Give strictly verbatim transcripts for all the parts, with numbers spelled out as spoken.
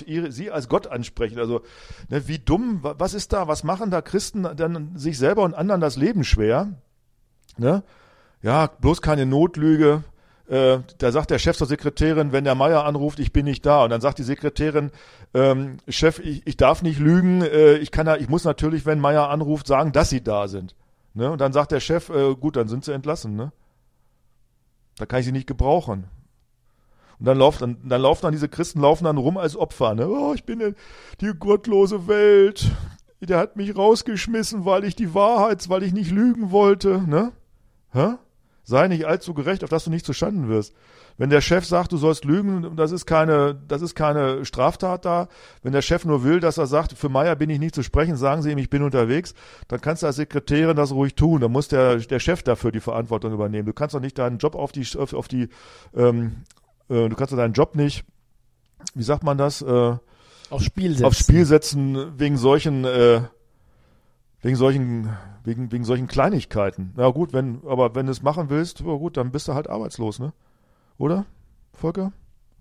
ihre, sie als Gott ansprechen. Also, ne, wie dumm, was ist da, was machen da Christen dann sich selber und anderen das Leben schwer? Ne? Ja, bloß keine Notlüge. Äh, da sagt der Chef zur Sekretärin, wenn der Meier anruft, ich bin nicht da. Und dann sagt die Sekretärin, ähm, Chef, ich, ich darf nicht lügen, äh, ich kann ja, ich muss natürlich, wenn Meier anruft, sagen, dass sie da sind. Ne? Und dann sagt der Chef, äh, gut, dann sind sie entlassen. Ne? Da kann ich sie nicht gebrauchen. Und dann laufen dann, dann laufen dann diese Christen laufen dann rum als Opfer. Ne? Oh, ich bin in die gottlose Welt. Der hat mich rausgeschmissen, weil ich die Wahrheit, weil ich nicht lügen wollte. Ne? Hä? Sei nicht allzu gerecht, auf dass du nicht zustanden wirst. Wenn der Chef sagt, du sollst lügen, das ist keine, das ist keine Straftat da. Wenn der Chef nur will, dass er sagt, für Meier bin ich nicht zu sprechen, sagen Sie ihm, ich bin unterwegs, dann kannst du als Sekretärin das ruhig tun. Dann muss der, der Chef dafür die Verantwortung übernehmen. Du kannst doch nicht deinen Job auf die, auf, auf die, ähm, äh, du kannst doch deinen Job nicht, wie sagt man das, äh, aufs Spiel setzen. Aufs Spiel setzen wegen solchen, äh, wegen solchen, wegen, wegen solchen Kleinigkeiten. Na gut, wenn, aber wenn du es machen willst, oh gut, dann bist du halt arbeitslos, ne? Oder, Volker?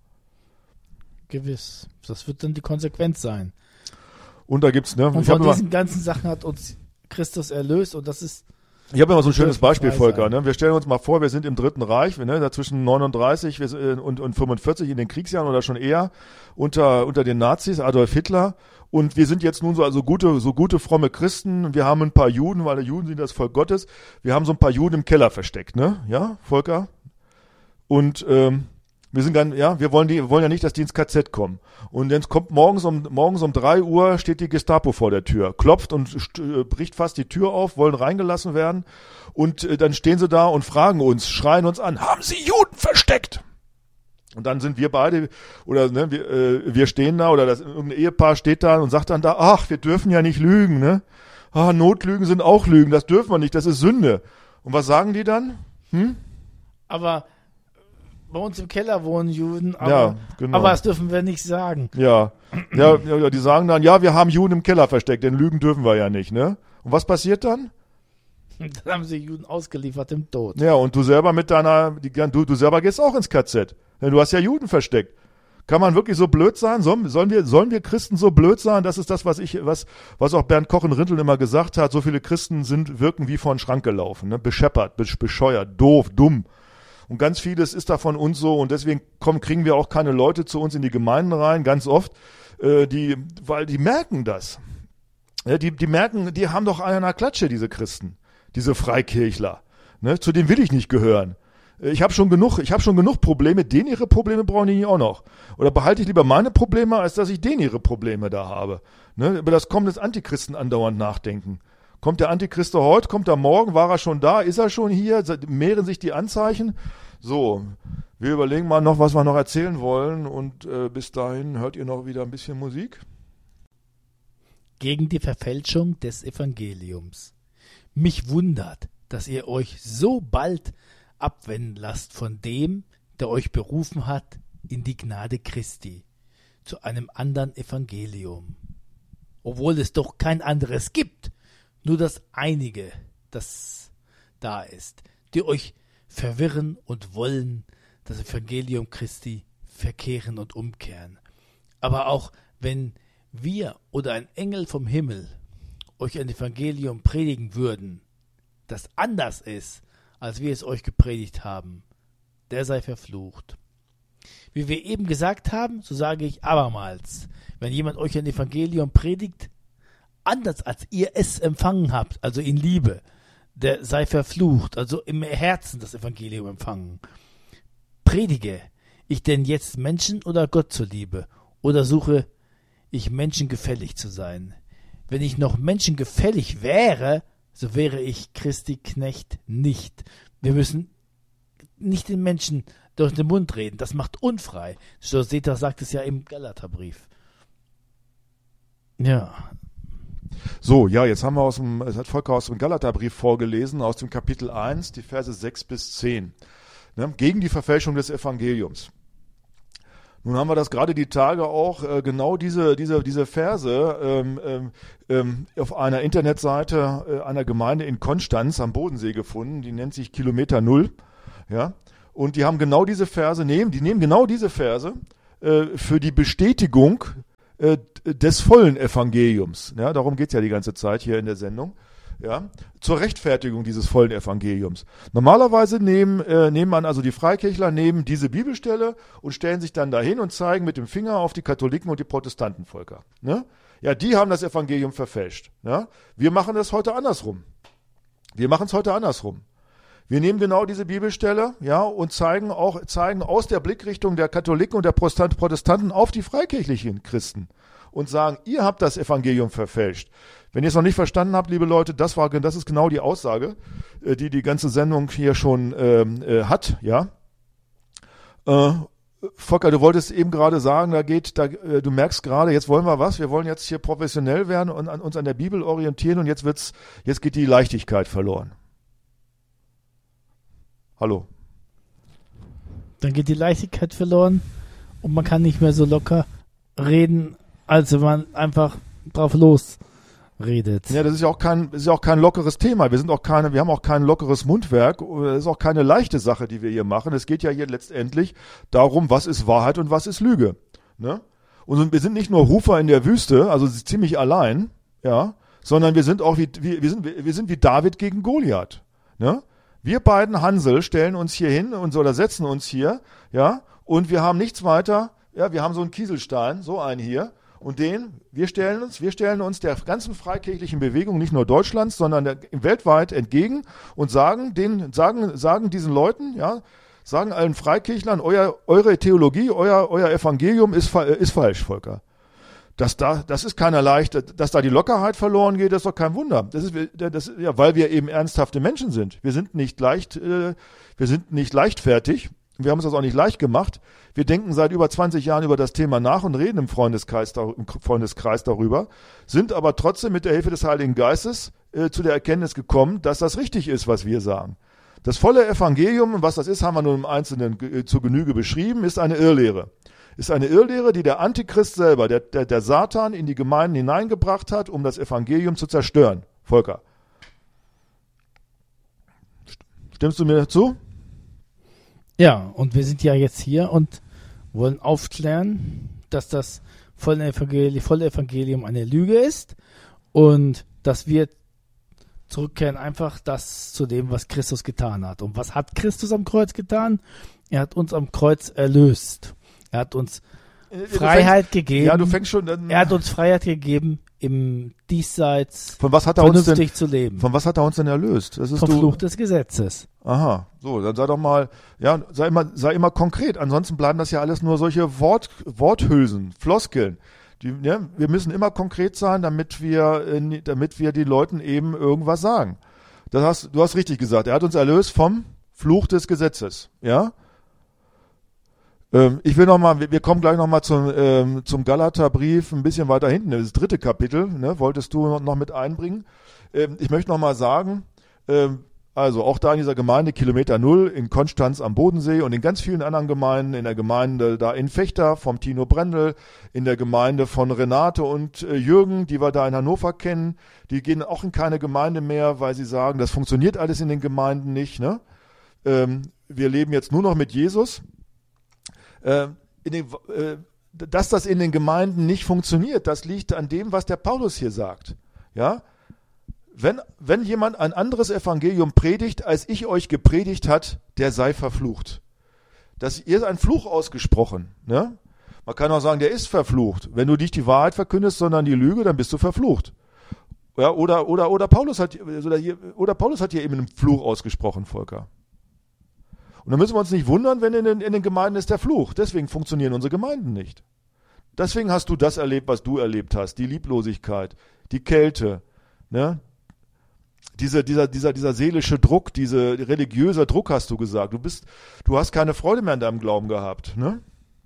Gewiss. Das wird dann die Konsequenz sein. Und da gibt's, ne? Und von diesen immer, ganzen Sachen hat uns Christus erlöst und das ist. Ich habe immer so ein schönes Beispiel, Volker. Ne? Wir stellen uns mal vor, wir sind im Dritten Reich, ne, da zwischen neununddreißig und, und fünfundvierzig in den Kriegsjahren oder schon eher unter, unter den Nazis, Adolf Hitler. Und wir sind jetzt nun so also gute, so gute fromme Christen. Wir haben ein paar Juden, weil die Juden sind das Volk Gottes. Wir haben so ein paar Juden im Keller versteckt, ne? Ja, Volker? Und ähm, wir sind ganz, ja, wir wollen die, wir wollen ja nicht, dass die ins K Z kommen. Und jetzt kommt morgens um morgens um drei Uhr steht die Gestapo vor der Tür, klopft und st- bricht fast die Tür auf, wollen reingelassen werden. Und äh, dann stehen sie da und fragen uns, schreien uns an: Haben Sie Juden versteckt? Und dann sind wir beide, oder ne, wir, äh, wir stehen da, oder das irgendein Ehepaar steht da und sagt dann da: Ach, wir dürfen ja nicht lügen, ne? Ah, Notlügen sind auch Lügen, das dürfen wir nicht, das ist Sünde. Und was sagen die dann? Hm? Aber bei uns im Keller wohnen Juden, aber, ja, genau. aber das dürfen wir nicht sagen. Ja. ja, ja, die sagen dann, ja, wir haben Juden im Keller versteckt, denn lügen dürfen wir ja nicht, ne? Und was passiert dann? Dann haben sie Juden ausgeliefert im Tod. Ja, und du selber mit deiner, die, du, du selber gehst auch ins K Z, denn du hast ja Juden versteckt. Kann man wirklich so blöd sein? Sollen, sollen wir, sollen wir Christen so blöd sein? Das ist das, was ich, was, was auch Bernd Koch in Rinteln immer gesagt hat. So viele Christen sind, wirken wie vor den Schrank gelaufen, ne? Bescheppert, bescheuert, doof, dumm. Und ganz vieles ist da von uns so, und deswegen kommen, kriegen wir auch keine Leute zu uns in die Gemeinden rein, ganz oft, äh, die, weil die merken das. Ja, die, die merken, die haben doch einer Klatsche, diese Christen, diese Freikirchler. Ne? Zu denen will ich nicht gehören. Ich habe schon genug, ich habe schon genug Probleme, denen ihre Probleme brauchen die nicht auch noch. Oder behalte ich lieber meine Probleme, als dass ich denen ihre Probleme da habe. Ne? Über das Kommen des Antichristen andauernd nachdenken. Kommt der Antichrist heute? Kommt er morgen? War er schon da? Ist er schon hier? Mehren sich die Anzeichen? So, wir überlegen mal noch, was wir noch erzählen wollen. Und äh, bis dahin hört ihr noch wieder ein bisschen Musik. Gegen die Verfälschung des Evangeliums. Mich wundert, dass ihr euch so bald abwenden lasst von dem, der euch berufen hat in die Gnade Christi, zu einem anderen Evangelium. Obwohl es doch kein anderes gibt. Nur das einige, das da ist, die euch verwirren und wollen das Evangelium Christi verkehren und umkehren. Aber auch wenn wir oder ein Engel vom Himmel euch ein Evangelium predigen würden, das anders ist, als wir es euch gepredigt haben, der sei verflucht. Wie wir eben gesagt haben, so sage ich abermals, wenn jemand euch ein Evangelium predigt, anders als ihr es empfangen habt, also in Liebe, der sei verflucht, also im Herzen das Evangelium empfangen. Predige ich denn jetzt Menschen oder Gott zuliebe, oder suche ich Menschen gefällig zu sein? Wenn ich noch Menschen gefällig wäre, so wäre ich Christi Knecht nicht. Wir müssen nicht den Menschen durch den Mund reden, das macht unfrei. So Seta sagt es ja im Galaterbrief. Ja. So, ja, jetzt haben wir aus dem, es hat Volker aus dem Galaterbrief vorgelesen, aus dem Kapitel eins, die Verse sechs bis zehn. Ne, gegen die Verfälschung des Evangeliums. Nun haben wir das gerade die Tage auch, äh, genau diese, diese, diese Verse ähm, ähm, auf einer Internetseite äh, einer Gemeinde in Konstanz am Bodensee gefunden, die nennt sich Kilometer Null, ja, und die haben genau diese Verse, nehmen, die nehmen genau diese Verse äh, für die Bestätigung äh, des vollen Evangeliums. Ja, darum geht's ja die ganze Zeit hier in der Sendung. Ja, zur Rechtfertigung dieses vollen Evangeliums. Normalerweise nehmen, äh, nehmen man also die Freikirchler, nehmen diese Bibelstelle und stellen sich dann dahin und zeigen mit dem Finger auf die Katholiken und die Protestantenvölker. Ne? Ja, die haben das Evangelium verfälscht. Ja? Wir machen das heute andersrum. Wir machen es heute andersrum. Wir nehmen genau diese Bibelstelle, ja, und zeigen auch, zeigen aus der Blickrichtung der Katholiken und der Protestanten auf die freikirchlichen Christen und sagen, ihr habt das Evangelium verfälscht. Wenn ihr es noch nicht verstanden habt, liebe Leute, das war, das ist genau die Aussage, die die ganze Sendung hier schon ähm, äh, hat, ja. Äh, Volker, du wolltest eben gerade sagen, da geht, da, äh, du merkst gerade, jetzt wollen wir was, wir wollen jetzt hier professionell werden und an, uns an der Bibel orientieren und jetzt wird's, jetzt geht die Leichtigkeit verloren. Hallo. Dann geht die Leichtigkeit verloren und man kann nicht mehr so locker reden, als wenn man einfach drauf los redet. Ja, das ist ja auch kein, das ist ja auch kein lockeres Thema. Wir sind auch keine, wir haben auch kein lockeres Mundwerk. Das ist auch keine leichte Sache, die wir hier machen. Es geht ja hier letztendlich darum, was ist Wahrheit und was ist Lüge. Ne? Und wir sind nicht nur Rufer in der Wüste, also ziemlich allein, ja, sondern wir sind auch wie, wie wir sind, wir sind wie David gegen Goliath. Ne? Wir beiden Hansel stellen uns hier hin und so, oder setzen uns hier, ja, und wir haben nichts weiter. Ja, wir haben so einen Kieselstein, so einen hier. Und den, wir stellen uns, wir stellen uns der ganzen freikirchlichen Bewegung, nicht nur Deutschlands, sondern der, weltweit entgegen und sagen den, sagen, sagen diesen Leuten, ja, sagen allen Freikirchlern, euer, eure Theologie, euer, euer Evangelium ist, ist falsch, Volker. Dass da, das ist keinerlei, dass da die Lockerheit verloren geht, das ist doch kein Wunder. Das ist, das, ja, weil wir eben ernsthafte Menschen sind. Wir sind nicht leicht, äh, wir sind nicht leichtfertig. Wir haben uns das auch nicht leicht gemacht. Wir denken seit über zwanzig Jahren über das Thema nach und reden im Freundeskreis, im Freundeskreis darüber, sind aber trotzdem mit der Hilfe des Heiligen Geistes äh, zu der Erkenntnis gekommen, dass das richtig ist, was wir sagen. Das volle Evangelium, und was das ist, haben wir nun im Einzelnen äh, zur Genüge beschrieben, ist eine Irrlehre. Ist eine Irrlehre, die der Antichrist selber, der, der, der Satan in die Gemeinden hineingebracht hat, um das Evangelium zu zerstören. Volker. Stimmst du mir dazu? Ja, und wir sind ja jetzt hier und wollen aufklären, dass das volle Evangelium, volle Evangelium eine Lüge ist und dass wir zurückkehren einfach das zu dem, was Christus getan hat. Und was hat Christus am Kreuz getan? Er hat uns am Kreuz erlöst. Er hat uns Freiheit fängst, gegeben. Ja, du fängst schon an. Er hat uns Freiheit gegeben, im Diesseits von was hat er vernünftig uns denn, zu leben. Von was hat er uns denn erlöst? Das ist Vom du, Fluch des Gesetzes. Aha, so, dann sei doch mal, ja, sei immer, sei immer konkret. Ansonsten bleiben das ja alles nur solche Wort, Worthülsen, Floskeln. Die, ja, wir müssen immer konkret sein, damit wir, äh, damit wir den Leuten eben irgendwas sagen. Das hast, du hast richtig gesagt. Er hat uns erlöst vom Fluch des Gesetzes. Ja. Ähm, ich will noch mal, wir, wir kommen gleich noch mal zum, ähm, zum Galaterbrief, ein bisschen weiter hinten. Das dritte Kapitel. Ne, wolltest du noch, noch mit einbringen? Ähm, ich möchte noch mal sagen. Ähm, Also auch da in dieser Gemeinde Kilometer Null in Konstanz am Bodensee und in ganz vielen anderen Gemeinden, in der Gemeinde da in Vechta vom Tino Brendel, in der Gemeinde von Renate und äh, Jürgen, die wir da in Hannover kennen, die gehen auch in keine Gemeinde mehr, weil sie sagen, das funktioniert alles in den Gemeinden nicht. Ne? Ähm, wir leben jetzt nur noch mit Jesus. Äh, in den, äh, dass das in den Gemeinden nicht funktioniert, das liegt an dem, was der Paulus hier sagt. Ja. Wenn, wenn jemand ein anderes Evangelium predigt, als ich euch gepredigt hat, der sei verflucht. Das, ihr ist ein Fluch ausgesprochen. Ne? Man kann auch sagen, der ist verflucht. Wenn du nicht die Wahrheit verkündest, sondern die Lüge, dann bist du verflucht. Ja, oder, oder, oder, Paulus hat, oder, hier, oder Paulus hat hier eben einen Fluch ausgesprochen, Volker. Und dann müssen wir uns nicht wundern, wenn in den, in den Gemeinden ist der Fluch. Deswegen funktionieren unsere Gemeinden nicht. Deswegen hast du das erlebt, was du erlebt hast. Die Lieblosigkeit, die Kälte, ne? Dieser, dieser, dieser, dieser seelische Druck, dieser religiöser Druck, hast du gesagt. Du bist, du hast keine Freude mehr an deinem Glauben gehabt, ne?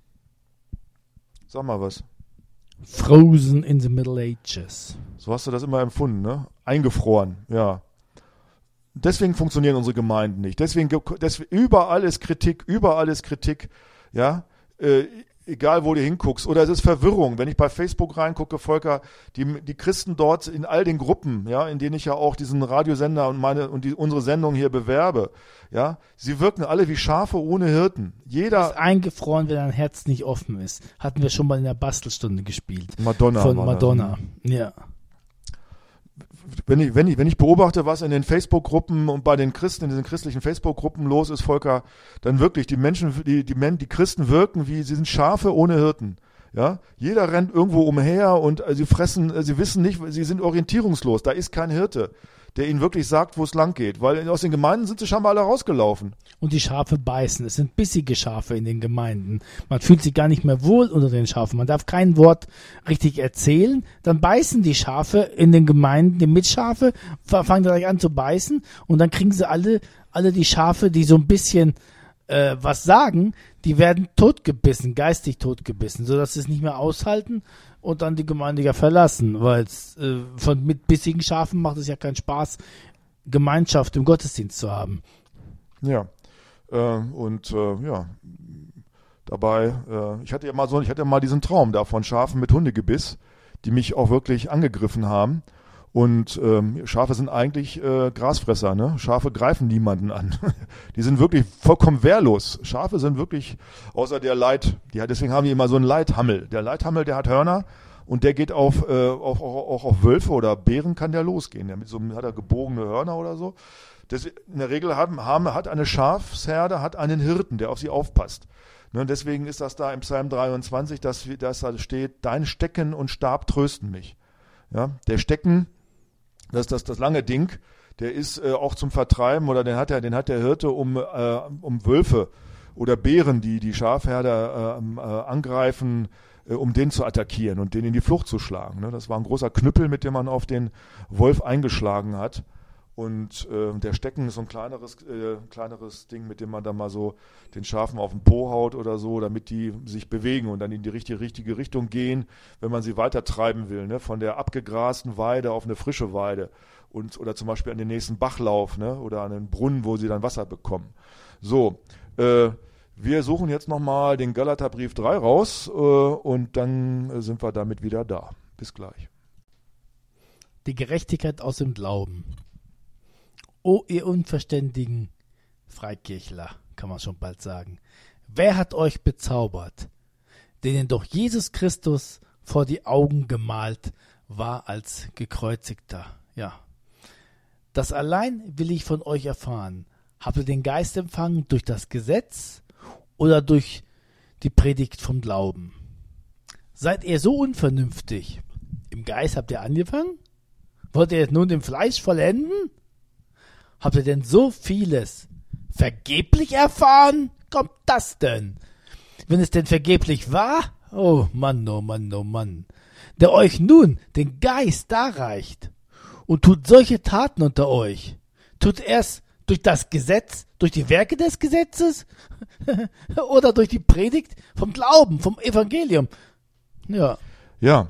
Sag mal was. Frozen in the Middle Ages. So hast du das immer empfunden, ne? Eingefroren, ja. Deswegen funktionieren unsere Gemeinden nicht. Deswegen, deswegen überall ist Kritik, überall ist Kritik, ja. Äh, egal wo du hinguckst, oder es ist Verwirrung. Wenn ich bei Facebook reingucke, Volker, die, die Christen dort in all den Gruppen, ja, in denen ich ja auch diesen Radiosender und meine und die, unsere Sendung hier bewerbe, ja, sie wirken alle wie Schafe ohne Hirten. Jeder ist eingefroren, wenn ein Herz nicht offen ist. Hatten wir schon mal in der Bastelstunde gespielt. Madonna. Von Madonna, ja. Wenn ich, wenn, ich, wenn ich beobachte, was in den Facebook-Gruppen und bei den Christen, in diesen christlichen Facebook-Gruppen los ist, Volker, dann wirklich, die Menschen, die, die, Men, die Christen wirken wie, sie sind Schafe ohne Hirten. Ja? Jeder rennt irgendwo umher und äh, sie fressen, äh, sie wissen nicht, sie sind orientierungslos, da ist kein Hirte, der ihnen wirklich sagt, wo es lang geht, weil aus den Gemeinden sind sie scheinbar alle rausgelaufen. Und die Schafe beißen, es sind bissige Schafe in den Gemeinden. Man fühlt sich gar nicht mehr wohl unter den Schafen, man darf kein Wort richtig erzählen, dann beißen die Schafe in den Gemeinden, die Mitschafe, fangen gleich an zu beißen und dann kriegen sie alle, alle die Schafe, die so ein bisschen äh, was sagen, die werden totgebissen, geistig totgebissen, sodass sie es nicht mehr aushalten und dann die Gemeinde ja verlassen, weil es äh, von mit bissigen Schafen macht es ja keinen Spaß, Gemeinschaft im Gottesdienst zu haben. Ja, äh, und äh, ja, dabei, äh, ich hatte ja mal so, ich hatte ja mal diesen Traum da von Schafen mit Hundegebiss, die mich auch wirklich angegriffen haben. Und ähm, Schafe sind eigentlich äh, Grasfresser, ne? Schafe greifen niemanden an. Die sind wirklich vollkommen wehrlos. Schafe sind wirklich, außer der Leit, die hat, deswegen haben die immer so einen Leithammel. Der Leithammel, der hat Hörner und der geht auf, äh, auf, auch, auch auf Wölfe oder Bären kann der losgehen. Der mit so einem, hat er gebogene Hörner oder so. Das, in der Regel haben, haben, hat eine Schafsherde hat einen Hirten, der auf sie aufpasst. Ne? Deswegen ist das da im Psalm dreiundzwanzig, dass, dass da steht, dein Stecken und Stab trösten mich. Ja? Der Stecken, das ist das, das lange Ding, der ist äh, auch zum Vertreiben oder den hat der, den hat der Hirte, um, äh, um Wölfe oder Bären, die die Schafherder äh, äh, angreifen, äh, um den zu attackieren und den in die Flucht zu schlagen. Ne? Das war ein großer Knüppel, mit dem man auf den Wolf eingeschlagen hat. Und äh, der Stecken ist so ein kleineres, äh, kleineres Ding, mit dem man dann mal so den Schafen auf den Po haut oder so, damit die sich bewegen und dann in die richtige, richtige Richtung gehen, wenn man sie weiter treiben will, ne? Von der abgegrasten Weide auf eine frische Weide und oder zum Beispiel an den nächsten Bachlauf, ne? Oder an den Brunnen, wo sie dann Wasser bekommen. So, äh, wir suchen jetzt nochmal den Galaterbrief drei raus äh, und dann äh, sind wir damit wieder da. Bis gleich. Die Gerechtigkeit aus dem Glauben. O ihr unverständigen Freikirchler, kann man schon bald sagen, wer hat euch bezaubert, denen doch Jesus Christus vor die Augen gemalt war als Gekreuzigter? Ja, das allein will ich von euch erfahren. Habt ihr den Geist empfangen durch das Gesetz oder durch die Predigt vom Glauben? Seid ihr so unvernünftig? Im Geist habt ihr angefangen? Wollt ihr nun im Fleisch vollenden? Habt ihr denn so vieles vergeblich erfahren? Kommt das denn? Wenn es denn vergeblich war? Oh Mann, oh Mann, oh Mann. Der euch nun den Geist darreicht und tut solche Taten unter euch. Tut erst durch das Gesetz, durch die Werke des Gesetzes oder durch die Predigt vom Glauben, vom Evangelium. Ja. Ja.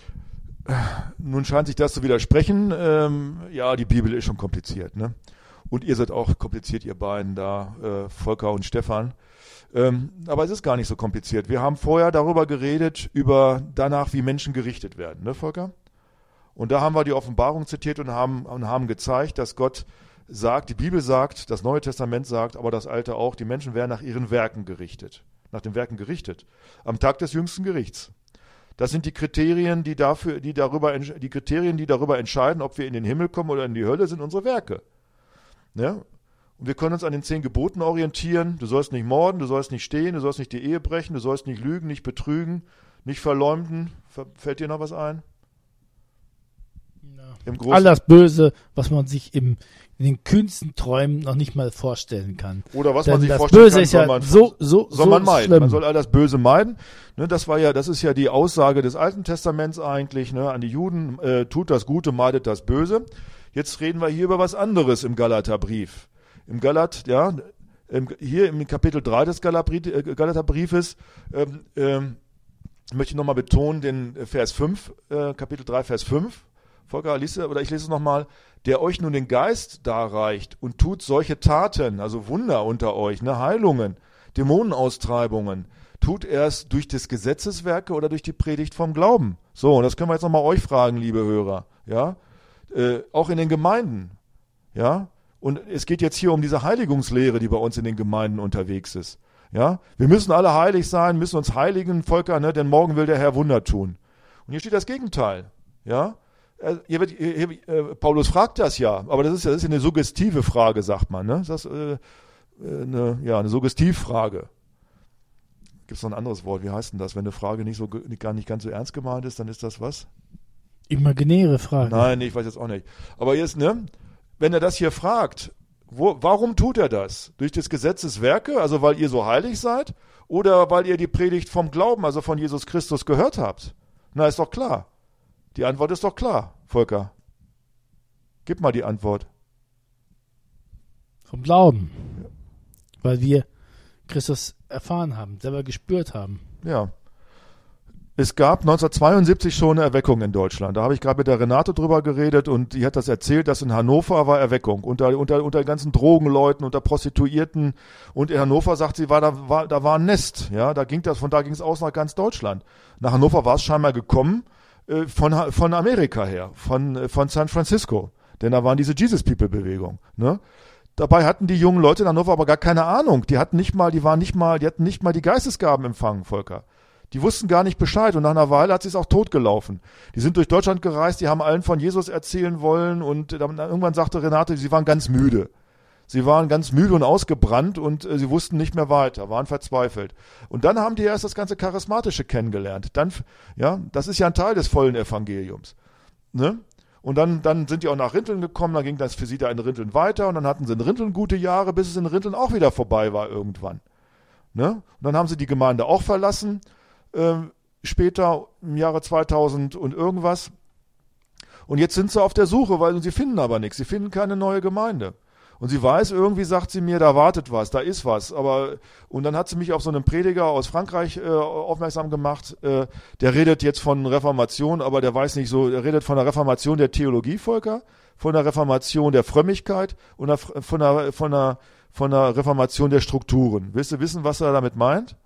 Nun scheint sich das zu widersprechen. Ähm, ja, die Bibel ist schon kompliziert, ne? Und ihr seid auch kompliziert, ihr beiden da, äh, Volker und Stefan. Ähm, aber es ist gar nicht so kompliziert. Wir haben vorher darüber geredet, über danach, wie Menschen gerichtet werden, ne, Volker? Und da haben wir die Offenbarung zitiert und haben, und haben gezeigt, dass Gott sagt, die Bibel sagt, das Neue Testament sagt, aber das Alte auch, die Menschen werden nach ihren Werken gerichtet. Nach den Werken gerichtet. Am Tag des jüngsten Gerichts. Das sind die Kriterien, die dafür, die darüber, die Kriterien, die darüber entscheiden, ob wir in den Himmel kommen oder in die Hölle, sind unsere Werke. Ja? Und wir können uns an den zehn Geboten orientieren. Du sollst nicht morden, du sollst nicht stehlen, du sollst nicht die Ehe brechen, du sollst nicht lügen, nicht betrügen, nicht verleumden. Fällt dir noch was ein? Ja. Im Großen. All das Böse, was man sich im, in den kühnsten Träumen noch nicht mal vorstellen kann. Oder was Denn man sich das vorstellen Böse kann, ist soll ja man, so, so, soll so man meiden. schlimm. Man soll all das Böse meiden. Ne, das war ja, das ist ja die Aussage des Alten Testaments eigentlich, ne, an die Juden, äh, tut das Gute, meidet das Böse. Jetzt reden wir hier über was anderes im Galaterbrief. Im Galat, ja, im, hier im Kapitel drei des Galaterbriefes ähm, ähm, möchte ich nochmal betonen, den Vers fünf, äh, Kapitel drei, Vers fünf. Volker, liest du, oder ich lese es nochmal. Der euch nun den Geist darreicht und tut solche Taten, also Wunder unter euch, ne, Heilungen, Dämonenaustreibungen, tut er es durch das Gesetzeswerke oder durch die Predigt vom Glauben? So, und das können wir jetzt nochmal euch fragen, liebe Hörer. Ja, äh, auch in den Gemeinden. Ja, und es geht jetzt hier um diese Heiligungslehre, die bei uns in den Gemeinden unterwegs ist. Ja, wir müssen alle heilig sein, müssen uns heiligen, Volker, ne, denn morgen will der Herr Wunder tun. Und hier steht das Gegenteil. Ja, hier wird, hier, hier, Paulus fragt das ja, aber das ist ja das ist eine suggestive Frage, sagt man. Ne? Das ist äh, eine, ja, eine Suggestivfrage. Gibt es noch ein anderes Wort? Wie heißt denn das? Wenn eine Frage nicht so gar nicht ganz so ernst gemeint ist, dann ist das was? Imaginäre Frage. Nein, ich weiß jetzt auch nicht. Aber jetzt, ne, wenn er das hier fragt, wo, warum tut er das? Durch des Gesetzes Werke, also weil ihr so heilig seid, oder weil ihr die Predigt vom Glauben, also von Jesus Christus gehört habt? Na, ist doch klar. Die Antwort ist doch klar, Volker. Gib mal die Antwort. Vom Glauben. Weil wir Christus erfahren haben, selber gespürt haben. Ja. Es gab neunzehnhundertzweiundsiebzig schon eine Erweckung in Deutschland. Da habe ich gerade mit der Renate drüber geredet und die hat das erzählt, dass in Hannover war Erweckung. Unter, unter, unter ganzen Drogenleuten, unter Prostituierten. Und in Hannover, sagt sie, war, da, war, da war ein Nest. Ja, da ging das, von da ging es aus nach ganz Deutschland. Nach Hannover war es scheinbar gekommen äh, von, von Amerika her, von, äh, von San Francisco. Denn da waren diese Jesus-People-Bewegung. Ne? Dabei hatten die jungen Leute in Hannover aber gar keine Ahnung. Die hatten nicht mal, die waren nicht mal, die hatten nicht mal die Geistesgaben empfangen, Volker. Die wussten gar nicht Bescheid und nach einer Weile hat sie es auch totgelaufen. Die sind durch Deutschland gereist, die haben allen von Jesus erzählen wollen und dann, irgendwann sagte Renate, sie waren ganz müde. Sie waren ganz müde und ausgebrannt und äh, sie wussten nicht mehr weiter, waren verzweifelt. Und dann haben die erst das ganze Charismatische kennengelernt. Dann, ja, das ist ja ein Teil des vollen Evangeliums. Ne? Und dann, dann sind die auch nach Rinteln gekommen, dann ging das für sie da in Rinteln weiter und dann hatten sie in Rinteln gute Jahre, bis es in Rinteln auch wieder vorbei war irgendwann. Ne? Und dann haben sie die Gemeinde auch verlassen. Äh, später im Jahre zweitausend und irgendwas. Und jetzt sind sie auf der Suche, weil sie finden aber nichts. Sie finden keine neue Gemeinde. Und sie weiß, irgendwie sagt sie mir, da wartet was, da ist was. Aber und dann hat sie mich auf so einen Prediger aus Frankreich äh, aufmerksam gemacht. Äh, der redet jetzt von Reformation, aber der weiß nicht so, der redet von der Reformation der Theologie, Volker, von der Reformation der Frömmigkeit und der, von, der, von, der, von der Reformation der Strukturen. Willst du wissen, was er damit meint?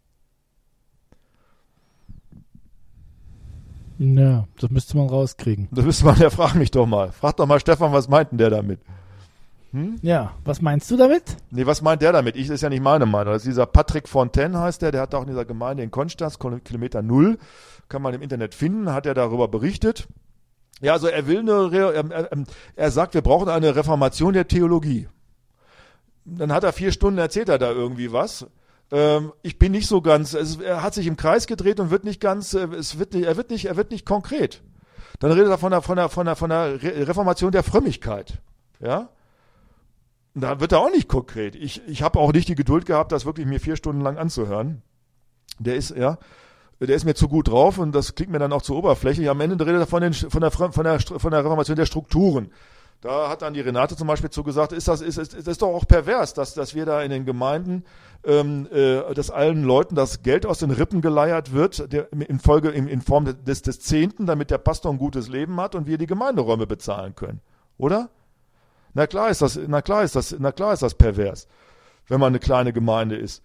Ja, das müsste man rauskriegen. Das müsste man, ja, frag mich doch mal. Frag doch mal Stefan, was meint denn der damit? Hm? Ja, was meinst du damit? Nee, was meint der damit? Ich, das ist ja nicht meine Meinung. Das ist dieser Patrick Fontaine heißt der, der hat auch in dieser Gemeinde in Konstanz, Kilometer Null, kann man im Internet finden, hat er darüber berichtet. Ja, also er will eine, er, er, er sagt, wir brauchen eine Reformation der Theologie. Dann hat er vier Stunden, erzählt er da irgendwie was. Ähm, ich bin nicht so ganz, es, er hat sich im Kreis gedreht und wird nicht ganz, es wird nicht, er wird nicht, er wird nicht konkret. Dann redet er von der, von der, von der, von der Reformation der Frömmigkeit. Ja? Und da wird er auch nicht konkret. Ich, ich habe auch nicht die Geduld gehabt, das wirklich mir vier Stunden lang anzuhören. Der ist, ja, der ist mir zu gut drauf und das klingt mir dann auch zu oberflächlich. Am Ende redet er von, den, von, der, von, der, von der Reformation der Strukturen. Da hat dann die Renate zum Beispiel zugesagt, ist das, ist, ist, ist das doch auch pervers, dass, dass wir da in den Gemeinden, ähm, äh, dass allen Leuten das Geld aus den Rippen geleiert wird, der, in Folge, in, in Form des, des Zehnten, damit der Pastor ein gutes Leben hat und wir die Gemeinderäume bezahlen können. Oder? Na klar ist das, na klar ist das, na klar ist das pervers, wenn man eine kleine Gemeinde ist.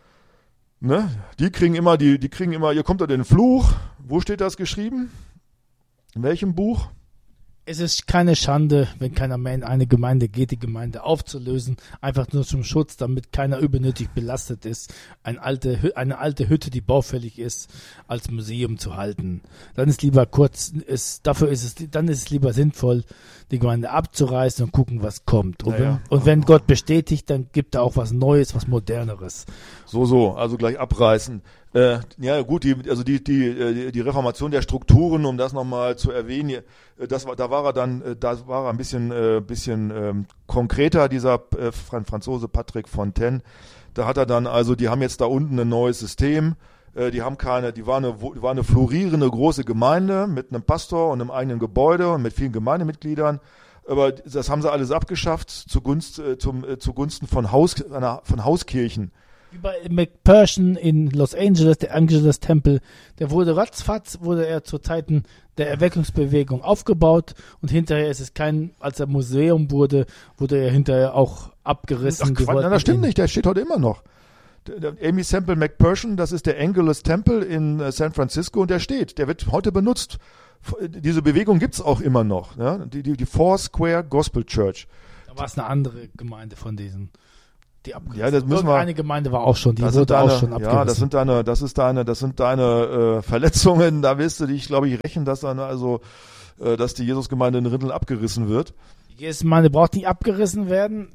Ne? Die kriegen immer, die, die kriegen immer, ihr kommt da den Fluch. Wo steht das geschrieben? In welchem Buch? Es ist keine Schande, wenn keiner mehr in eine Gemeinde geht, die Gemeinde aufzulösen, einfach nur zum Schutz, damit keiner übernötig belastet ist, eine alte, eine alte Hütte, die baufällig ist, als Museum zu halten. Dann ist lieber kurz, ist, dafür ist es, dann ist es lieber sinnvoll, die Gemeinde abzureißen und gucken, was kommt. Und, ja, ja. wenn, und wenn Gott bestätigt, dann gibt er auch was Neues, was Moderneres. So, so, also gleich abreißen. Äh, ja gut, die, also die, die, die Reformation der Strukturen, um das nochmal zu erwähnen, das war, da war er dann, da war er ein bisschen, äh, bisschen ähm, konkreter, dieser äh, Franzose Patrick Fontaine. Da hat er dann, also die haben jetzt da unten ein neues System, äh, die haben keine, die war eine, die war eine florierende große Gemeinde mit einem Pastor und einem eigenen Gebäude und mit vielen Gemeindemitgliedern. Aber das haben sie alles abgeschafft zugunsten, äh, zum, äh, zugunsten von Haus, von Hauskirchen. Wie bei McPherson in Los Angeles, der Angeles-Tempel, der wurde ratzfatz, wurde er zu Zeiten der Erweckungsbewegung aufgebaut und hinterher ist es kein, als er Museum wurde, wurde er hinterher auch abgerissen. Ach, Quatsch, nein, das stimmt nicht, der steht heute immer noch. Amy Semple McPherson, das ist der Angelus Temple in äh, San Francisco und der steht, der wird heute benutzt. Diese Bewegung gibt's auch immer noch, ja? die, die, die Four Square Gospel Church. Da war es eine andere Gemeinde von diesen, die abgerissen. Ja, das müssen wir. Eine Gemeinde war auch schon, die das wurde deine, auch schon abgerissen. Ja, das sind deine, das ist deine, das sind deine äh, Verletzungen. Da wirst du dich, glaube ich, rächen, dass dann also, äh, dass die Jesusgemeinde in Rinteln abgerissen wird. Die Jesusgemeinde braucht nicht abgerissen werden.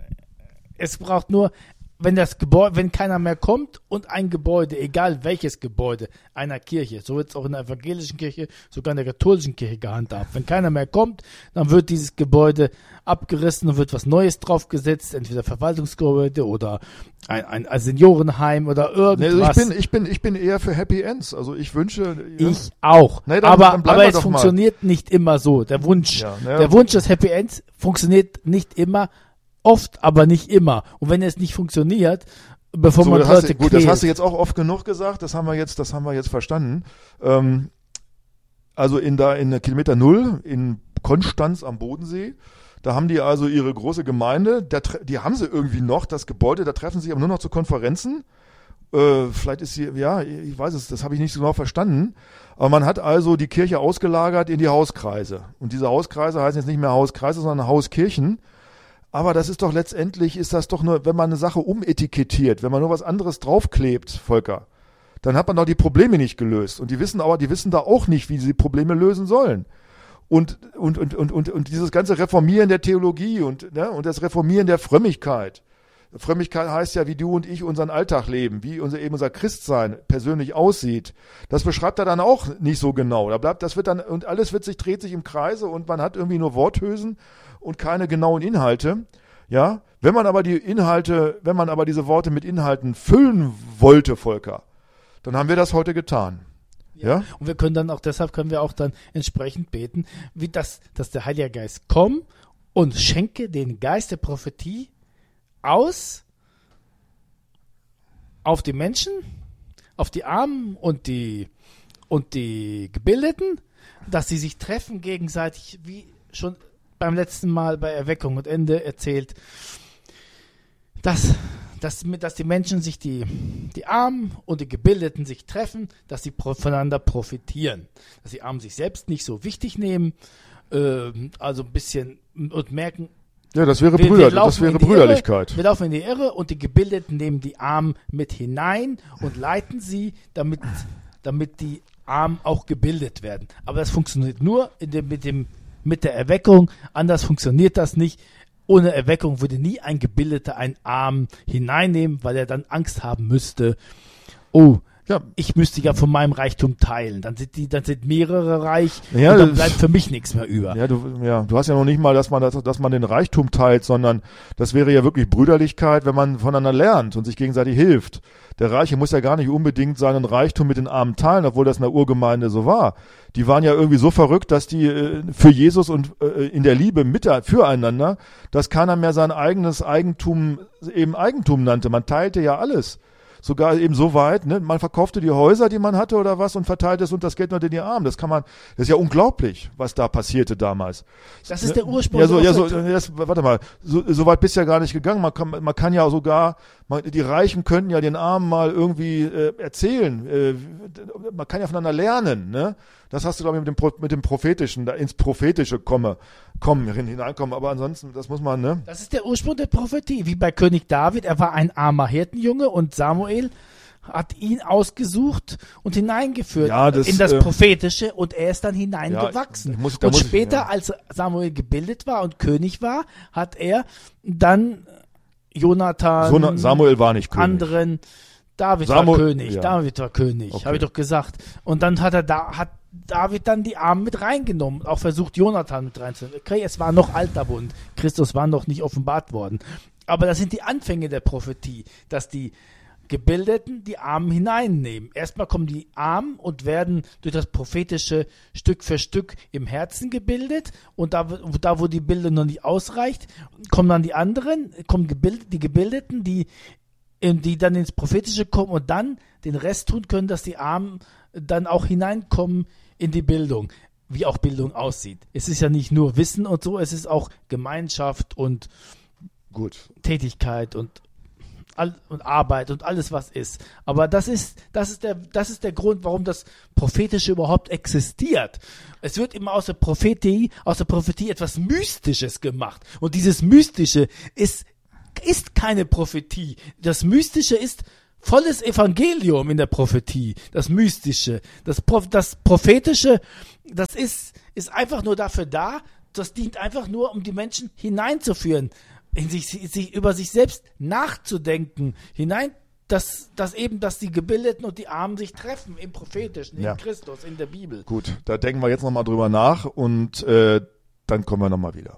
Es braucht nur, wenn das Gebäude, wenn keiner mehr kommt und ein Gebäude, egal welches Gebäude einer Kirche, so wird es auch in der evangelischen Kirche, sogar in der katholischen Kirche gehandhabt. Wenn keiner mehr kommt, dann wird dieses Gebäude abgerissen und wird was Neues draufgesetzt, entweder Verwaltungsgebäude oder ein, ein, ein Seniorenheim oder irgendwas. Nee, also ich bin, ich bin, ich bin eher für Happy Ends. Also ich wünsche. Ja. Ich auch. Nee, dann, aber dann aber es funktioniert mal. nicht immer so. Der Wunsch, ja, ja. der Wunsch des Happy Ends funktioniert nicht immer. Oft, aber nicht immer. Und wenn es nicht funktioniert, bevor so, man das Leute hast du, gut, quält. das hast du jetzt auch oft genug gesagt. Das haben wir jetzt, das haben wir jetzt verstanden. Ähm, also in da in Kilometer Null in Konstanz am Bodensee, da haben die also ihre große Gemeinde. Da, die haben sie irgendwie noch das Gebäude. Da treffen sie sich aber nur noch zu Konferenzen. Äh, vielleicht ist sie, ja, ich weiß es, das habe ich nicht so genau verstanden. Aber man hat also die Kirche ausgelagert in die Hauskreise. Und diese Hauskreise heißen jetzt nicht mehr Hauskreise, sondern Hauskirchen. Aber das ist doch letztendlich, ist das doch nur, wenn man eine Sache umetikettiert, wenn man nur was anderes draufklebt, Volker, dann hat man doch die Probleme nicht gelöst. Und die wissen aber, die wissen da auch nicht, wie sie die Probleme lösen sollen. Und, und, und, und, und, und dieses ganze Reformieren der Theologie und, ne, und das Reformieren der Frömmigkeit. Frömmigkeit heißt ja, wie du und ich unseren Alltag leben, wie unser, eben unser Christsein persönlich aussieht. Das beschreibt er dann auch nicht so genau. Da bleibt, das wird dann, und alles wird sich, dreht sich im Kreise und man hat irgendwie nur Worthülsen und keine genauen Inhalte. Ja, wenn man aber die Inhalte, wenn man aber diese Worte mit Inhalten füllen wollte, Volker, dann haben wir das heute getan. Ja. ja? Und wir können dann auch, deshalb können wir auch dann entsprechend beten, wie das, dass der Heilige Geist komme und schenke den Geist der Prophetie aus auf die Menschen, auf die Armen und die und die Gebildeten, dass sie sich treffen gegenseitig, wie schon beim letzten Mal bei Erweckung und Ende erzählt, dass, dass, dass die Menschen sich, die, die Armen und die Gebildeten sich treffen, dass sie voneinander profitieren, dass die Armen sich selbst nicht so wichtig nehmen, äh, also ein bisschen und merken, ja, das wäre, wir, Brüder, wir das wäre Brüderlichkeit. Irre, wir laufen in die Irre und die Gebildeten nehmen die Armen mit hinein und leiten sie, damit, damit die Armen auch gebildet werden. Aber das funktioniert nur in dem, mit, dem, mit der Erweckung. Anders funktioniert das nicht. Ohne Erweckung würde nie ein Gebildeter einen Arm hineinnehmen, weil er dann Angst haben müsste. Oh, ja, ich müsste ja von meinem Reichtum teilen. Dann sind die, dann sind mehrere reich ja, und dann bleibt für mich nichts mehr über. Ja, du, ja, du hast ja noch nicht mal, dass man das, dass man den Reichtum teilt, sondern das wäre ja wirklich Brüderlichkeit, wenn man voneinander lernt und sich gegenseitig hilft. Der Reiche muss ja gar nicht unbedingt seinen Reichtum mit den Armen teilen, obwohl das in der Urgemeinde so war. Die waren ja irgendwie so verrückt, dass die äh, für Jesus und äh, in der Liebe mit füreinander, dass keiner mehr sein eigenes Eigentum eben Eigentum nannte. Man teilte ja alles. Sogar eben so weit, ne? Man verkaufte die Häuser, die man hatte oder was und verteilte es und das Geld unter die Armen. Das kann man, das ist ja unglaublich, was da passierte damals. Das ist der Ursprung. Ja, so, ja, so, das, warte mal, so, so weit bist du ja gar nicht gegangen. Man kann, man kann ja sogar, man, die Reichen könnten ja den Armen mal irgendwie äh, erzählen. Äh, man kann ja voneinander lernen, ne? Das hast du, glaube ich, mit dem, Pro, mit dem Prophetischen, da ins Prophetische komme, kommen, hineinkommen. Aber ansonsten, das muss man, ne? Das ist der Ursprung der Prophetie. Wie bei König David. Er war ein armer Hirtenjunge und Samuel hat ihn ausgesucht und hineingeführt ja, das, in das äh, Prophetische und er ist dann hineingewachsen. Ja, muss, und später, ich, ja. als Samuel gebildet war und König war, hat er dann Jonathan, so, Samuel war nicht König. anderen, David Samuel, war König, ja. David war König, Okay. habe ich doch gesagt. Und dann hat er da, hat David dann die Armen mit reingenommen, auch versucht Jonathan mit reinzunehmen. Okay, es war noch alter Bund, Christus war noch nicht offenbart worden. Aber das sind die Anfänge der Prophetie, dass die Gebildeten die Armen hineinnehmen. Erstmal kommen die Armen und werden durch das Prophetische Stück für Stück im Herzen gebildet und da, da wo die Bildung noch nicht ausreicht, kommen dann die anderen, kommen gebild, die Gebildeten, die, die dann ins Prophetische kommen und dann den Rest tun können, dass die Armen dann auch hineinkommen in die Bildung, wie auch Bildung aussieht. Es ist ja nicht nur Wissen und so, es ist auch Gemeinschaft und Gut. Tätigkeit und all, und Arbeit und alles, was ist. Aber das ist, das ist der, das ist der Grund, warum das Prophetische überhaupt existiert. Es wird immer aus der Prophetie, aus der Prophetie etwas Mystisches gemacht. Und dieses Mystische ist, ist keine Prophetie. Das Mystische ist volles Evangelium in der Prophetie. Das Mystische. Das, das Prophetische, das ist, ist einfach nur dafür da, das dient einfach nur, um die Menschen hineinzuführen, in sich, sich über sich selbst nachzudenken, hinein, dass, dass eben, dass die Gebildeten und die Armen sich treffen im Prophetischen, in ja. Christus, in der Bibel. Gut, da denken wir jetzt nochmal drüber nach und äh, dann kommen wir nochmal wieder.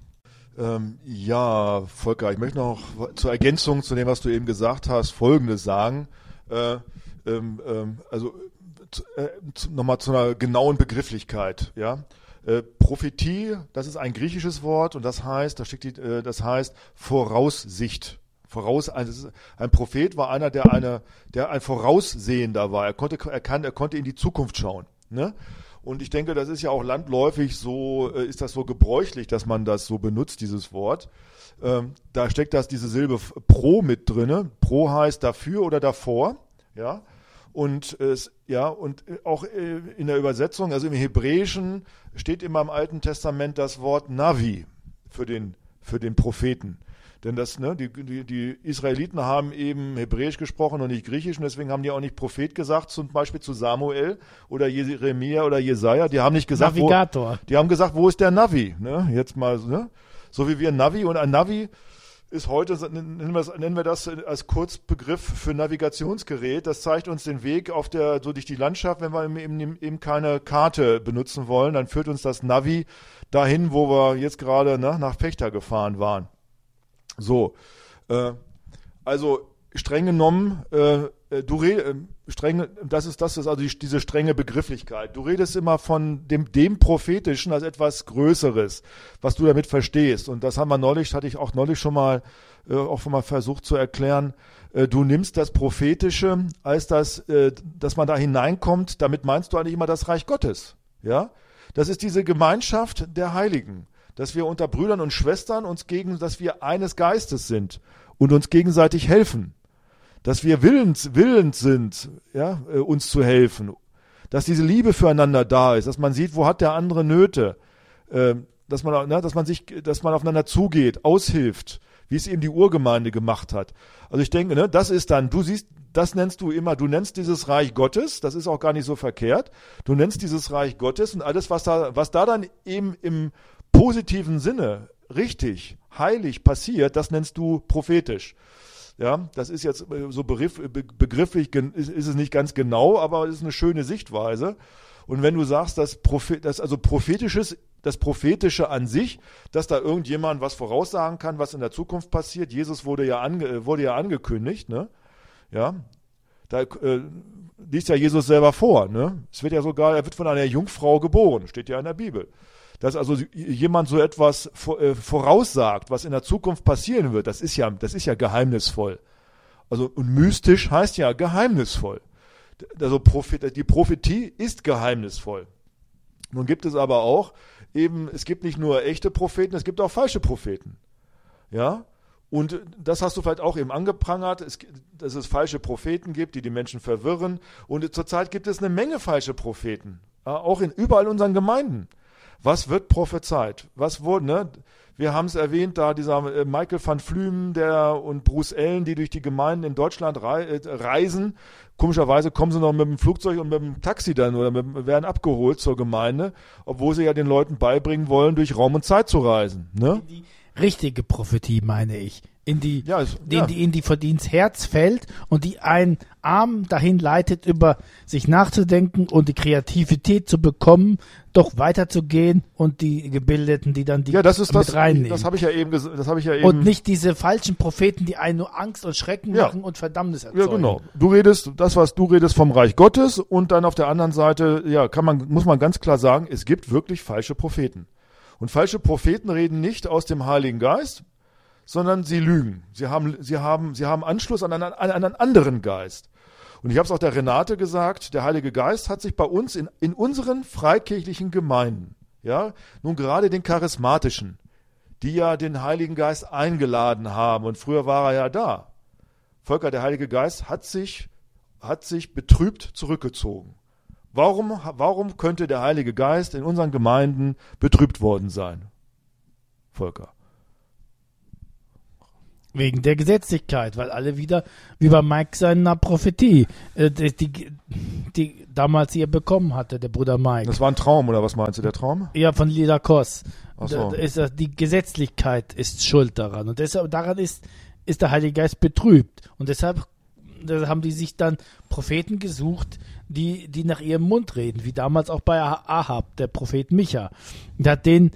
Ähm, ja, Volker, ich möchte noch zur Ergänzung zu dem, was du eben gesagt hast, Folgendes sagen. Äh, ähm, ähm, also äh, nochmal zu einer genauen Begrifflichkeit, ja. Äh, Prophetie, das ist ein griechisches Wort und das heißt, da steckt die, äh, das heißt Voraussicht. Voraus, also ein Prophet war einer, der eine, der ein Voraussehender war. Er konnte, er kann, er konnte in die Zukunft schauen. Ne? Und ich denke, das ist ja auch landläufig so, äh, ist das so gebräuchlich, dass man das so benutzt, dieses Wort. Ähm, da steckt das diese Silbe pro mit drinne. Pro heißt dafür oder davor, ja. Und es, ja, und auch in der Übersetzung, also im Hebräischen steht immer im Alten Testament das Wort Navi für den, für den Propheten. Denn das, ne, die, die, die Israeliten haben eben Hebräisch gesprochen und nicht Griechisch und deswegen haben die auch nicht Prophet gesagt, zum Beispiel zu Samuel oder Jeremia oder Jesaja. Die haben nicht gesagt, Navigator. Wo, die haben gesagt, wo ist der Navi? Ne? Jetzt mal, ne? So wie wir ein Navi und ein Navi ist heute, nennen wir, das, nennen wir das als Kurzbegriff für Navigationsgerät. Das zeigt uns den Weg auf der, so durch die Landschaft. Wenn wir eben, eben keine Karte benutzen wollen, dann führt uns das Navi dahin, wo wir jetzt gerade ne, nach Vechta gefahren waren. So, äh, also streng genommen, äh, du redest, äh, streng, das ist das ist also die, diese strenge Begrifflichkeit. Du redest immer von dem, dem Prophetischen als etwas Größeres, was du damit verstehst. Und das haben wir neulich, hatte ich auch neulich schon mal, äh, auch schon mal versucht zu erklären. Äh, du nimmst das Prophetische als das, äh, dass man da hineinkommt. Damit meinst du eigentlich immer das Reich Gottes, ja? Das ist diese Gemeinschaft der Heiligen, dass wir unter Brüdern und Schwestern uns gegen, dass wir eines Geistes sind und uns gegenseitig helfen. Dass wir willens, willens sind, ja, äh, uns zu helfen. Dass diese Liebe füreinander da ist, dass man sieht, wo hat der andere Nöte, äh, dass man, ne, dass man sich, dass man aufeinander zugeht, aushilft, wie es eben die Urgemeinde gemacht hat. Also ich denke, ne, das ist dann, du siehst, das nennst du immer, du nennst dieses Reich Gottes, das ist auch gar nicht so verkehrt. Du nennst dieses Reich Gottes und alles, was da, was da dann eben im positiven Sinne richtig, heilig passiert, das nennst du prophetisch. Ja, das ist jetzt so begriff, begrifflich, ist, ist es nicht ganz genau, aber es ist eine schöne Sichtweise. Und wenn du sagst, dass Prophet, das also prophetisches, das Prophetische an sich, dass da irgendjemand was voraussagen kann, was in der Zukunft passiert. Jesus wurde ja ange, wurde ja angekündigt, ne? Ja, da äh, liest ja Jesus selber vor, ne? Es wird ja sogar, er wird von einer Jungfrau geboren, steht ja in der Bibel. Dass also jemand so etwas voraussagt, was in der Zukunft passieren wird, das ist ja, das ist ja geheimnisvoll. Also, und mystisch heißt ja geheimnisvoll. Also Prophet, die Prophetie ist geheimnisvoll. Nun gibt es aber auch eben, es gibt nicht nur echte Propheten, es gibt auch falsche Propheten. Ja? Und das hast du vielleicht auch eben angeprangert, es, dass es falsche Propheten gibt, die die Menschen verwirren. Und zurzeit gibt es eine Menge falsche Propheten. Ja, auch in überall in unseren Gemeinden. Was wird prophezeit? Was wurde, ne? Wir haben es erwähnt, da dieser äh, Michael van Flümen der, und Bruce Allen, die durch die Gemeinden in Deutschland rei äh, reisen. Komischerweise kommen sie noch mit dem Flugzeug und mit dem Taxi dann oder mit, werden abgeholt zur Gemeinde, obwohl sie ja den Leuten beibringen wollen, durch Raum und Zeit zu reisen. Ne? Die richtige Prophetie, meine ich. In die, ja, es, die, ja. die, in die, die ins Herz fällt und die einen Arm dahin leitet, über sich nachzudenken und die Kreativität zu bekommen, doch weiterzugehen und die Gebildeten, die dann die ja, das ist mit das, reinnehmen. Das habe ich ja eben, das habe ich ja eben. Und nicht diese falschen Propheten, die einen nur Angst und Schrecken ja. machen und Verdammnis erzeugen. Ja, genau. Du redest, das, was du redest vom Reich Gottes und dann auf der anderen Seite, ja, kann man, muss man ganz klar sagen, es gibt wirklich falsche Propheten. Und falsche Propheten reden nicht aus dem Heiligen Geist, sondern sie lügen. Sie haben, sie haben, sie haben Anschluss an einen, an einen anderen Geist. Und ich habe es auch der Renate gesagt, der Heilige Geist hat sich bei uns in, in unseren freikirchlichen Gemeinden, ja, nun gerade den Charismatischen, die ja den Heiligen Geist eingeladen haben und früher war er ja da. Volker, der Heilige Geist hat sich, hat sich betrübt zurückgezogen. Warum, warum könnte der Heilige Geist in unseren Gemeinden betrübt worden sein? Volker. Wegen der Gesetzlichkeit, weil alle wieder, wie bei Mike seiner Prophetie, äh, die, die, die damals hier bekommen hatte, der Bruder Mike. Das war ein Traum, oder was meinst du, der Traum? Ja, von Lila Kos. Ach so. Da ist, die Gesetzlichkeit ist schuld daran. Und deshalb, daran ist, ist der Heilige Geist betrübt. Und deshalb da haben die sich dann Propheten gesucht, die, die nach ihrem Mund reden, wie damals auch bei Ahab, der Prophet Micha. Der hat den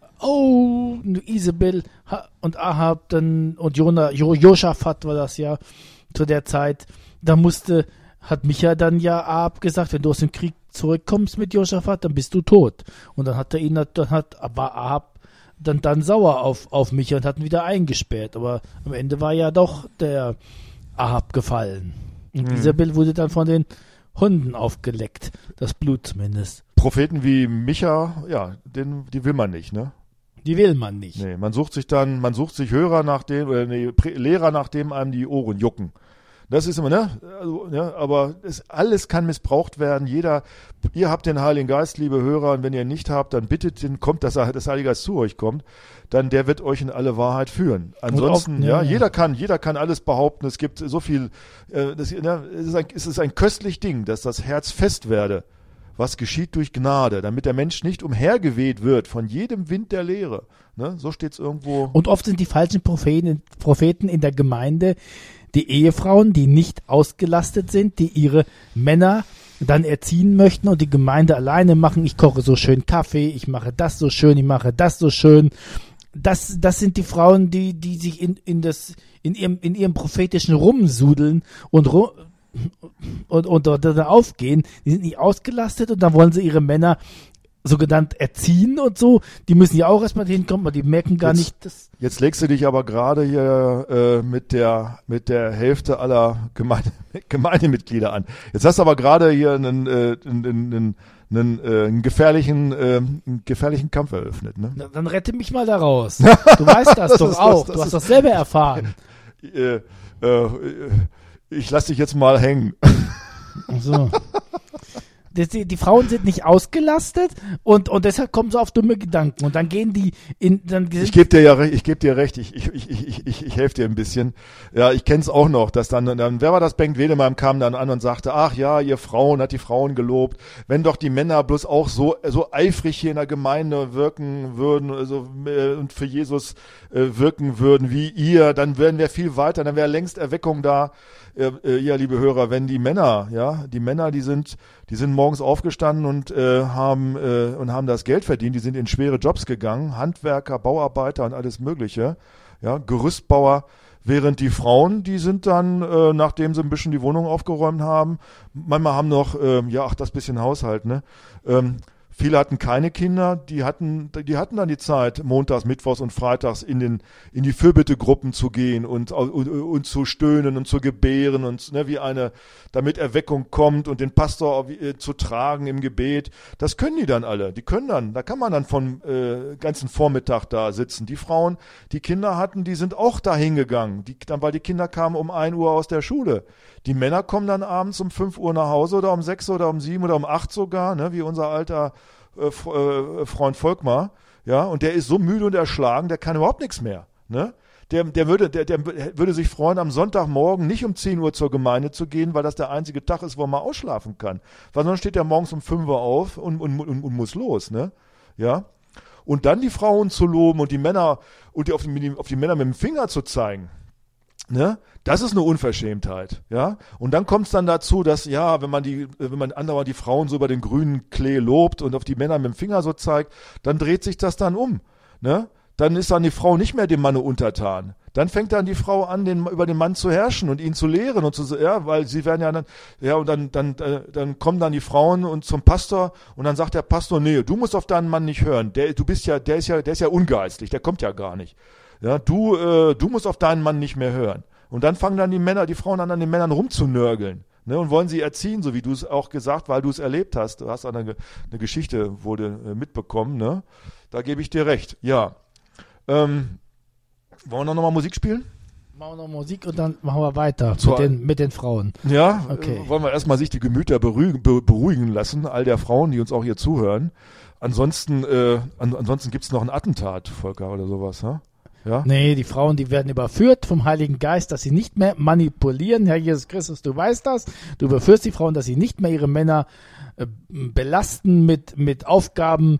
Oh, Isabel und Ahab dann und Jona, jo, Josaphat war das ja zu der Zeit. Da musste, hat Micha dann ja Ahab gesagt, wenn du aus dem Krieg zurückkommst mit Josaphat, dann bist du tot. Und dann hat er ihn, dann hat, war Ahab dann, dann sauer auf, auf Micha und hat ihn wieder eingesperrt. Aber am Ende war ja doch der Ahab gefallen. Und hm. Isabel wurde dann von den Hunden aufgeleckt. Das Blut zumindest. Propheten wie Micha, ja, den, die will man nicht, ne? Die will man nicht. Nee, man sucht sich dann, man sucht sich Hörer, nachdem, äh, nee, Lehrer, nachdem einem die Ohren jucken. Das ist immer, ne? Also, ja, aber es, alles kann missbraucht werden. Jeder, ihr habt den Heiligen Geist, liebe Hörer, und wenn ihr ihn nicht habt, dann bittet den, kommt, dass das Heilige Geist zu euch kommt, dann der wird euch in alle Wahrheit führen. Ansonsten, auch, ja, ja, ja, jeder kann, jeder kann alles behaupten. Es gibt so viel, äh, das, ne, es ist ein, es ist ein köstlich Ding, dass das Herz fest werde. Was geschieht durch Gnade, damit der Mensch nicht umhergeweht wird von jedem Wind der Lehre. Ne? So steht es irgendwo. Und oft sind die falschen Propheten, Propheten in der Gemeinde die Ehefrauen, die nicht ausgelastet sind, die ihre Männer dann erziehen möchten und die Gemeinde alleine machen. Ich koche so schön Kaffee, ich mache das so schön, ich mache das so schön. Das, das sind die Frauen, die, die sich in, in, das, in, ihrem, in ihrem prophetischen Rumsudeln und rum, und, und dort aufgehen, die sind nicht ausgelastet und dann wollen sie ihre Männer so genannt erziehen und so, die müssen ja auch erstmal hinkommen, aber die merken gar jetzt, nicht, dass... Jetzt legst du dich aber gerade hier äh, mit der mit der Hälfte aller Gemeinde, Gemeindemitglieder an. Jetzt hast du aber gerade hier einen, äh, einen, einen, einen, äh, einen, gefährlichen, äh, einen gefährlichen Kampf eröffnet. Ne? Na, dann rette mich mal da raus. Du weißt das, das doch auch, das, das du hast das selber erfahren. Äh, äh, ich lass dich jetzt mal hängen. Ach so. Die, die Frauen sind nicht ausgelastet und, und deshalb kommen sie auf dumme Gedanken und dann gehen die in... Dann ich gebe dir ja recht, ich gebe dir recht, ich, ich, ich, ich, ich, ich helfe dir ein bisschen. Ja, ich kenne es auch noch, dass dann, dann, wer war das, Bengt Wedemann kam dann an und sagte, ach ja, ihr Frauen, hat die Frauen gelobt, wenn doch die Männer bloß auch so, so eifrig hier in der Gemeinde wirken würden also, äh, und für Jesus äh, wirken würden wie ihr, dann wären wir viel weiter, dann wäre längst Erweckung da. Äh, äh, ja, liebe Hörer, wenn die Männer, ja, die Männer, die sind, die sind morgens aufgestanden und äh, haben äh, und haben das Geld verdient, die sind in schwere Jobs gegangen, Handwerker, Bauarbeiter und alles Mögliche, ja, Gerüstbauer, während die Frauen, die sind dann, äh, nachdem sie ein bisschen die Wohnung aufgeräumt haben, manchmal haben noch, äh, ja, ach, das bisschen Haushalt, ne, ähm, viele hatten keine Kinder, die hatten, die hatten dann die Zeit, montags, mittwochs und freitags in den, in die Fürbittegruppen zu gehen und, und, und zu stöhnen und zu gebären und, ne, wie eine, damit Erweckung kommt und den Pastor äh, zu tragen im Gebet. Das können die dann alle. Die können dann, da kann man dann vom äh, ganzen Vormittag da sitzen. Die Frauen, die Kinder hatten, die sind auch da hingegangen, die, dann, weil die Kinder kamen um ein Uhr aus der Schule. Die Männer kommen dann abends um fünf Uhr nach Hause oder um sechs oder um sieben oder um acht sogar, ne, wie unser alter äh, äh, Freund Volkmar, ja, und der ist so müde und erschlagen, der kann überhaupt nichts mehr, ne. Der, der, würde, der, der würde sich freuen, am Sonntagmorgen nicht um zehn Uhr zur Gemeinde zu gehen, weil das der einzige Tag ist, wo man ausschlafen kann. Weil sonst steht er morgens um fünf Uhr auf und, und, und, und muss los, ne, ja. Und dann die Frauen zu loben und die Männer, und die auf, die, auf die Männer mit dem Finger zu zeigen, ne? Das ist eine Unverschämtheit, ja. Und dann kommt es dann dazu, dass, ja, wenn man die, wenn man andauernd die Frauen so über den grünen Klee lobt und auf die Männer mit dem Finger so zeigt, dann dreht sich das dann um, ne? Dann ist dann die Frau nicht mehr dem Manne untertan. Dann fängt dann die Frau an, den, über den Mann zu herrschen und ihn zu lehren und zu, ja, weil sie werden ja dann, ja, und dann, dann, dann kommen dann die Frauen und zum Pastor und dann sagt der Pastor, nee, du musst auf deinen Mann nicht hören. Der, du bist ja, der ist ja, der ist ja ungeistlich, der kommt ja gar nicht. Ja, du, äh, du musst auf deinen Mann nicht mehr hören. Und dann fangen dann die Männer, die Frauen an, an den Männern rumzunörgeln, ne, und wollen sie erziehen, so wie du es auch gesagt, weil du es erlebt hast. Du hast eine, eine Geschichte, wurde äh, mitbekommen, ne? Da gebe ich dir recht, ja. Ähm, wollen wir noch mal Musik spielen? Machen wir noch Musik und dann machen wir weiter Zur- mit den, mit den Frauen. Ja, Okay. äh, wollen wir erstmal sich die Gemüter beruhigen, be- beruhigen lassen, all der Frauen, die uns auch hier zuhören. Ansonsten, äh, an, ansonsten gibt's noch ein Attentat, Volker, oder sowas, ne? Ja? Nee, die Frauen, die werden überführt vom Heiligen Geist, dass sie nicht mehr manipulieren. Herr Jesus Christus, du weißt das. Du überführst die Frauen, dass sie nicht mehr ihre Männer äh, belasten mit, mit Aufgaben,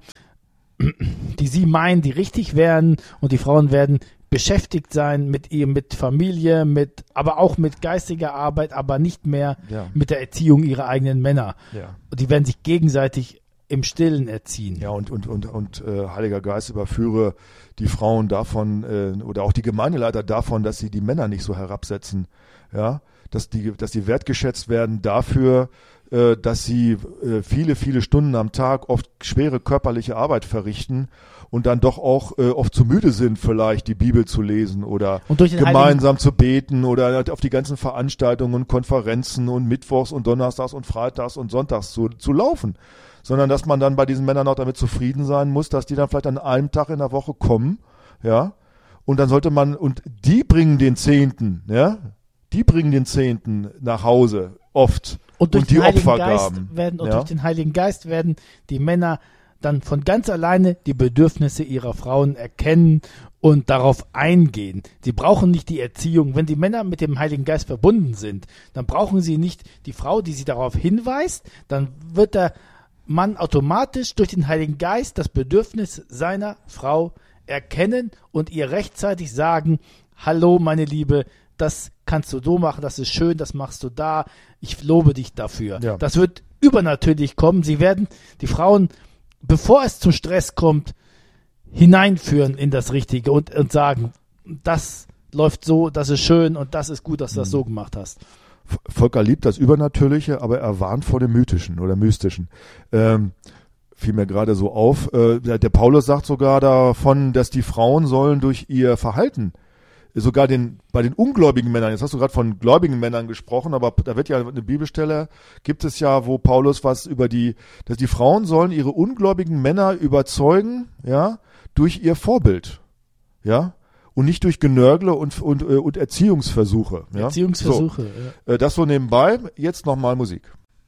die sie meinen, die richtig wären. Und die Frauen werden beschäftigt sein mit ihr, mit Familie, mit, aber auch mit geistiger Arbeit, aber nicht mehr Ja. mit der Erziehung ihrer eigenen Männer. Ja. Und die werden sich gegenseitig im Stillen erziehen. Ja, und, und, und, und äh, Heiliger Geist überführe die Frauen davon, äh, oder auch die Gemeindeleiter davon, dass sie die Männer nicht so herabsetzen. Ja, dass die, dass die wertgeschätzt werden dafür, äh, dass sie äh, viele, viele Stunden am Tag oft schwere körperliche Arbeit verrichten und dann doch auch äh, oft zu müde sind, vielleicht die Bibel zu lesen oder Und durch den gemeinsam zu beten oder auf die ganzen Veranstaltungen und Konferenzen und Mittwochs und Donnerstags und Freitags und Sonntags zu, zu laufen. Sondern dass man dann bei diesen Männern auch damit zufrieden sein muss, dass die dann vielleicht an einem Tag in der Woche kommen, ja, und dann sollte man, und die bringen den Zehnten, ja, die bringen den Zehnten nach Hause, oft, Und durch die den Heiligen Opfergaben, Geist werden und ja. durch den Heiligen Geist werden die Männer dann von ganz alleine die Bedürfnisse ihrer Frauen erkennen und darauf eingehen. Sie brauchen nicht die Erziehung. Wenn die Männer mit dem Heiligen Geist verbunden sind, dann brauchen sie nicht die Frau, die sie darauf hinweist. Dann wird der Mann automatisch durch den Heiligen Geist das Bedürfnis seiner Frau erkennen und ihr rechtzeitig sagen: Hallo, meine Liebe, das kannst du so machen, das ist schön, das machst du da, ich lobe dich dafür. Ja. Das wird übernatürlich kommen. Sie werden die Frauen, bevor es zum Stress kommt, hineinführen in das Richtige und, und sagen, das läuft so, das ist schön und das ist gut, dass du das so gemacht hast. Volker liebt das Übernatürliche, aber er warnt vor dem Mythischen oder Mystischen. Ähm, fiel mir gerade so auf. Äh, der, der Paulus sagt sogar davon, dass die Frauen sollen durch ihr Verhalten, sogar den bei den ungläubigen Männern, jetzt hast du gerade von gläubigen Männern gesprochen, aber da wird ja eine Bibelstelle, gibt es ja, wo Paulus was über die, dass die Frauen sollen ihre ungläubigen Männer überzeugen, ja, durch ihr Vorbild, ja, und nicht durch Genörgle und, und, und Erziehungsversuche. Ja? Erziehungsversuche. So, Ja. das so nebenbei, jetzt nochmal Musik.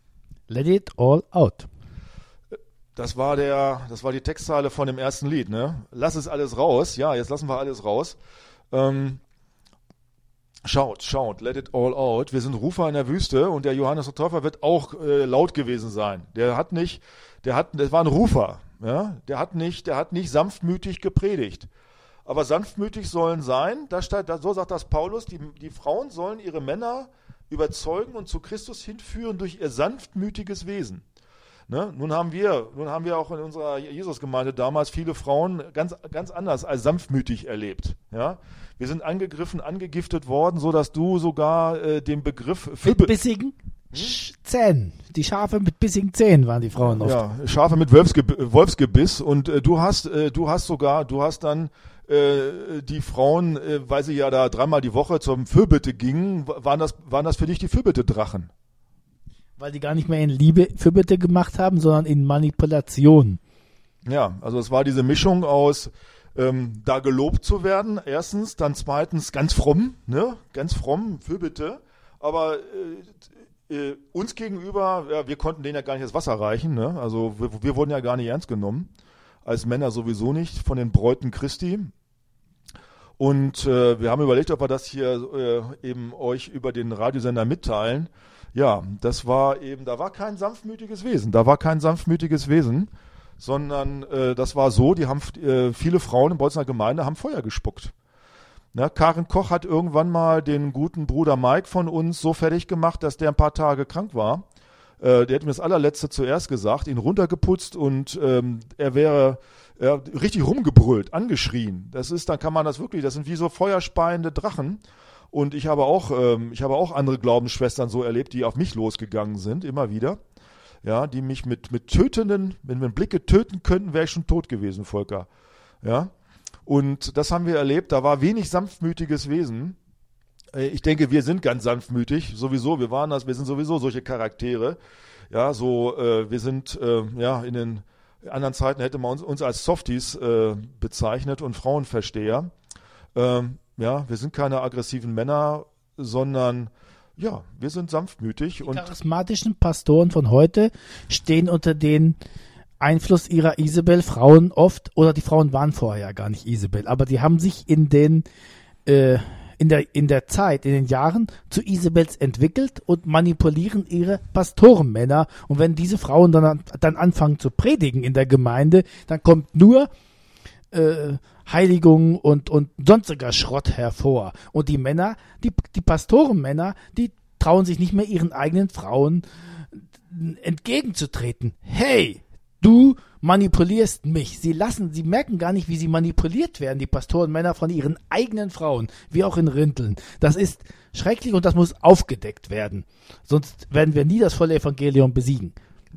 Let it all out. Das war der, das war die Textzeile von dem ersten Lied, ne? Lass es alles raus. Ja, jetzt lassen wir alles raus. Ähm, schaut, schaut, let it all out. Wir sind Rufer in der Wüste und der Johannes der Täufer wird auch äh, laut gewesen sein. Der hat nicht, der hat, das war ein Rufer, ja? Der hat nicht, der hat nicht sanftmütig gepredigt. Aber sanftmütig sollen sein, da steht, da, so sagt das Paulus, die, die Frauen sollen ihre Männer überzeugen und zu Christus hinführen durch ihr sanftmütiges Wesen. Ne? Nun haben wir, nun haben wir auch in unserer Jesusgemeinde damals viele Frauen ganz, ganz anders als sanftmütig erlebt. Ja? Wir sind angegriffen, angegiftet worden, so dass du sogar äh, den Begriff Mit Fibbe, bissigen Sch- Zähnen. Die Schafe mit bissigen Zähnen waren die Frauen oft. ja, Schafe mit Wolfsgeb Wolfsgebiss und äh, du hast, äh, du hast sogar, du hast dann äh, die Frauen, äh, weil sie ja da dreimal die Woche zum Fürbitte gingen, waren das, waren das für dich die Fürbitte-Drachen? Weil die gar nicht mehr in Liebe Fürbitte gemacht haben, sondern in Manipulation. Ja, also es war diese Mischung aus ähm, da gelobt zu werden, erstens, dann zweitens ganz fromm, ne, ganz fromm, Fürbitte, aber äh, äh, uns gegenüber, ja, wir konnten denen ja gar nicht das Wasser reichen, ne, also wir, wir wurden ja gar nicht ernst genommen, als Männer sowieso nicht, von den Bräuten Christi. Und äh, wir haben überlegt, ob wir das hier äh, eben euch über den Radiosender mitteilen. Ja, das war eben, da war kein sanftmütiges Wesen, da war kein sanftmütiges Wesen, sondern äh, das war so, die haben äh, viele Frauen in Bolzner Gemeinde haben Feuer gespuckt. Na, Karen Koch hat irgendwann mal den guten Bruder Mike von uns so fertig gemacht, dass der ein paar Tage krank war. Äh, der hat mir das allerletzte zuerst gesagt, ihn runtergeputzt und ähm, er wäre äh, richtig rumgebrüllt, angeschrien. Das ist, dann kann man das wirklich, das sind wie so feuerspeiende Drachen. Und ich habe auch, ähm, ich habe auch andere Glaubensschwestern so erlebt, die auf mich losgegangen sind, immer wieder. Ja, die mich mit, mit tötenden, wenn wir Blicke töten könnten, wäre ich schon tot gewesen, Volker. Ja. Und das haben wir erlebt, da war wenig sanftmütiges Wesen. Äh, ich denke, wir sind ganz sanftmütig, sowieso, wir waren das, wir sind sowieso solche Charaktere. Ja, so, äh, wir sind, äh, ja, in den anderen Zeiten hätte man uns, uns als Softies äh, bezeichnet und Frauenversteher. Ähm, ja, wir sind keine aggressiven Männer, sondern ja, wir sind sanftmütig. Die und charismatischen Pastoren von heute stehen unter den Einfluss ihrer Isabel-Frauen oft, oder die Frauen waren vorher ja gar nicht Isabel, aber die haben sich in den äh, in der in der Zeit, in den Jahren zu Isabels entwickelt und manipulieren ihre Pastorenmänner. Und wenn diese Frauen dann dann anfangen zu predigen in der Gemeinde, dann kommt nur äh, Heiligung und und sonstiger Schrott hervor. Und die Männer, die die Pastorenmänner, die trauen sich nicht mehr ihren eigenen Frauen entgegenzutreten. Hey, du manipulierst mich. Sie lassen, sie merken gar nicht, wie sie manipuliert werden, die Pastorenmänner von ihren eigenen Frauen, wie auch in Rinteln. Das ist schrecklich und das muss aufgedeckt werden. Sonst werden wir nie das volle Evangelium besiegen.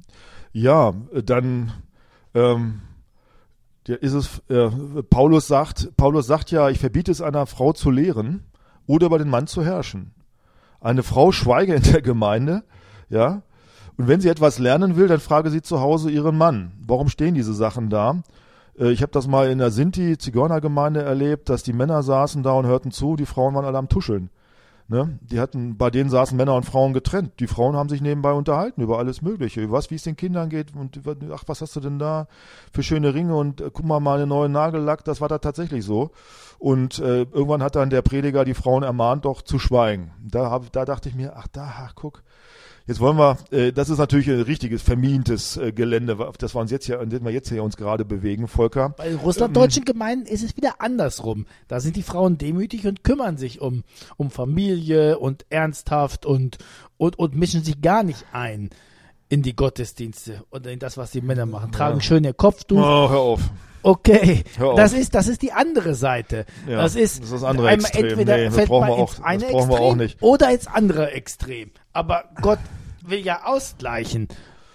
ja, dann ähm, der ist es, äh, Paulus sagt, Paulus sagt ja, ich verbiete es einer Frau zu lehren oder über den Mann zu herrschen. Eine Frau schweige in der Gemeinde, ja, und wenn sie etwas lernen will, dann frage sie zu Hause ihren Mann. Warum stehen diese Sachen da? Äh, ich habe das mal in der Sinti-Zigeunergemeinde erlebt, dass die Männer saßen da und hörten zu, die Frauen waren alle am Tuscheln. Ne? Die hatten, bei denen saßen Männer und Frauen getrennt. Die Frauen haben sich nebenbei unterhalten über alles Mögliche, über was, wie es den Kindern geht und ach, was hast du denn da für schöne Ringe und äh, guck mal, mal einen neuen Nagellack, das war da tatsächlich so. Und äh, irgendwann hat dann der Prediger die Frauen ermahnt, doch zu schweigen. Da, hab, da dachte ich mir, ach da, ach, guck, jetzt wollen wir, äh, das ist natürlich ein richtiges vermintes äh, Gelände, auf das wir uns jetzt hier, an dem wir jetzt hier uns gerade bewegen, Volker. Bei den russlanddeutschen Gemeinden ist es wieder andersrum. Da sind die Frauen demütig und kümmern sich um, um Familie und ernsthaft und, und, und mischen sich gar nicht ein in die Gottesdienste und in das, was die Männer machen. Tragen Ja. schön ihr Kopftuch. Oh, hör auf. Okay, Hör auf. das ist, das ist die andere Seite. Ja, das ist, das ist das andere einmal Extrem. entweder Nee, das fällt brauchen man wir auch- ins eine das brauchen wir Extrem auch nicht. oder ins andere Extrem. Aber Gott will ja ausgleichen.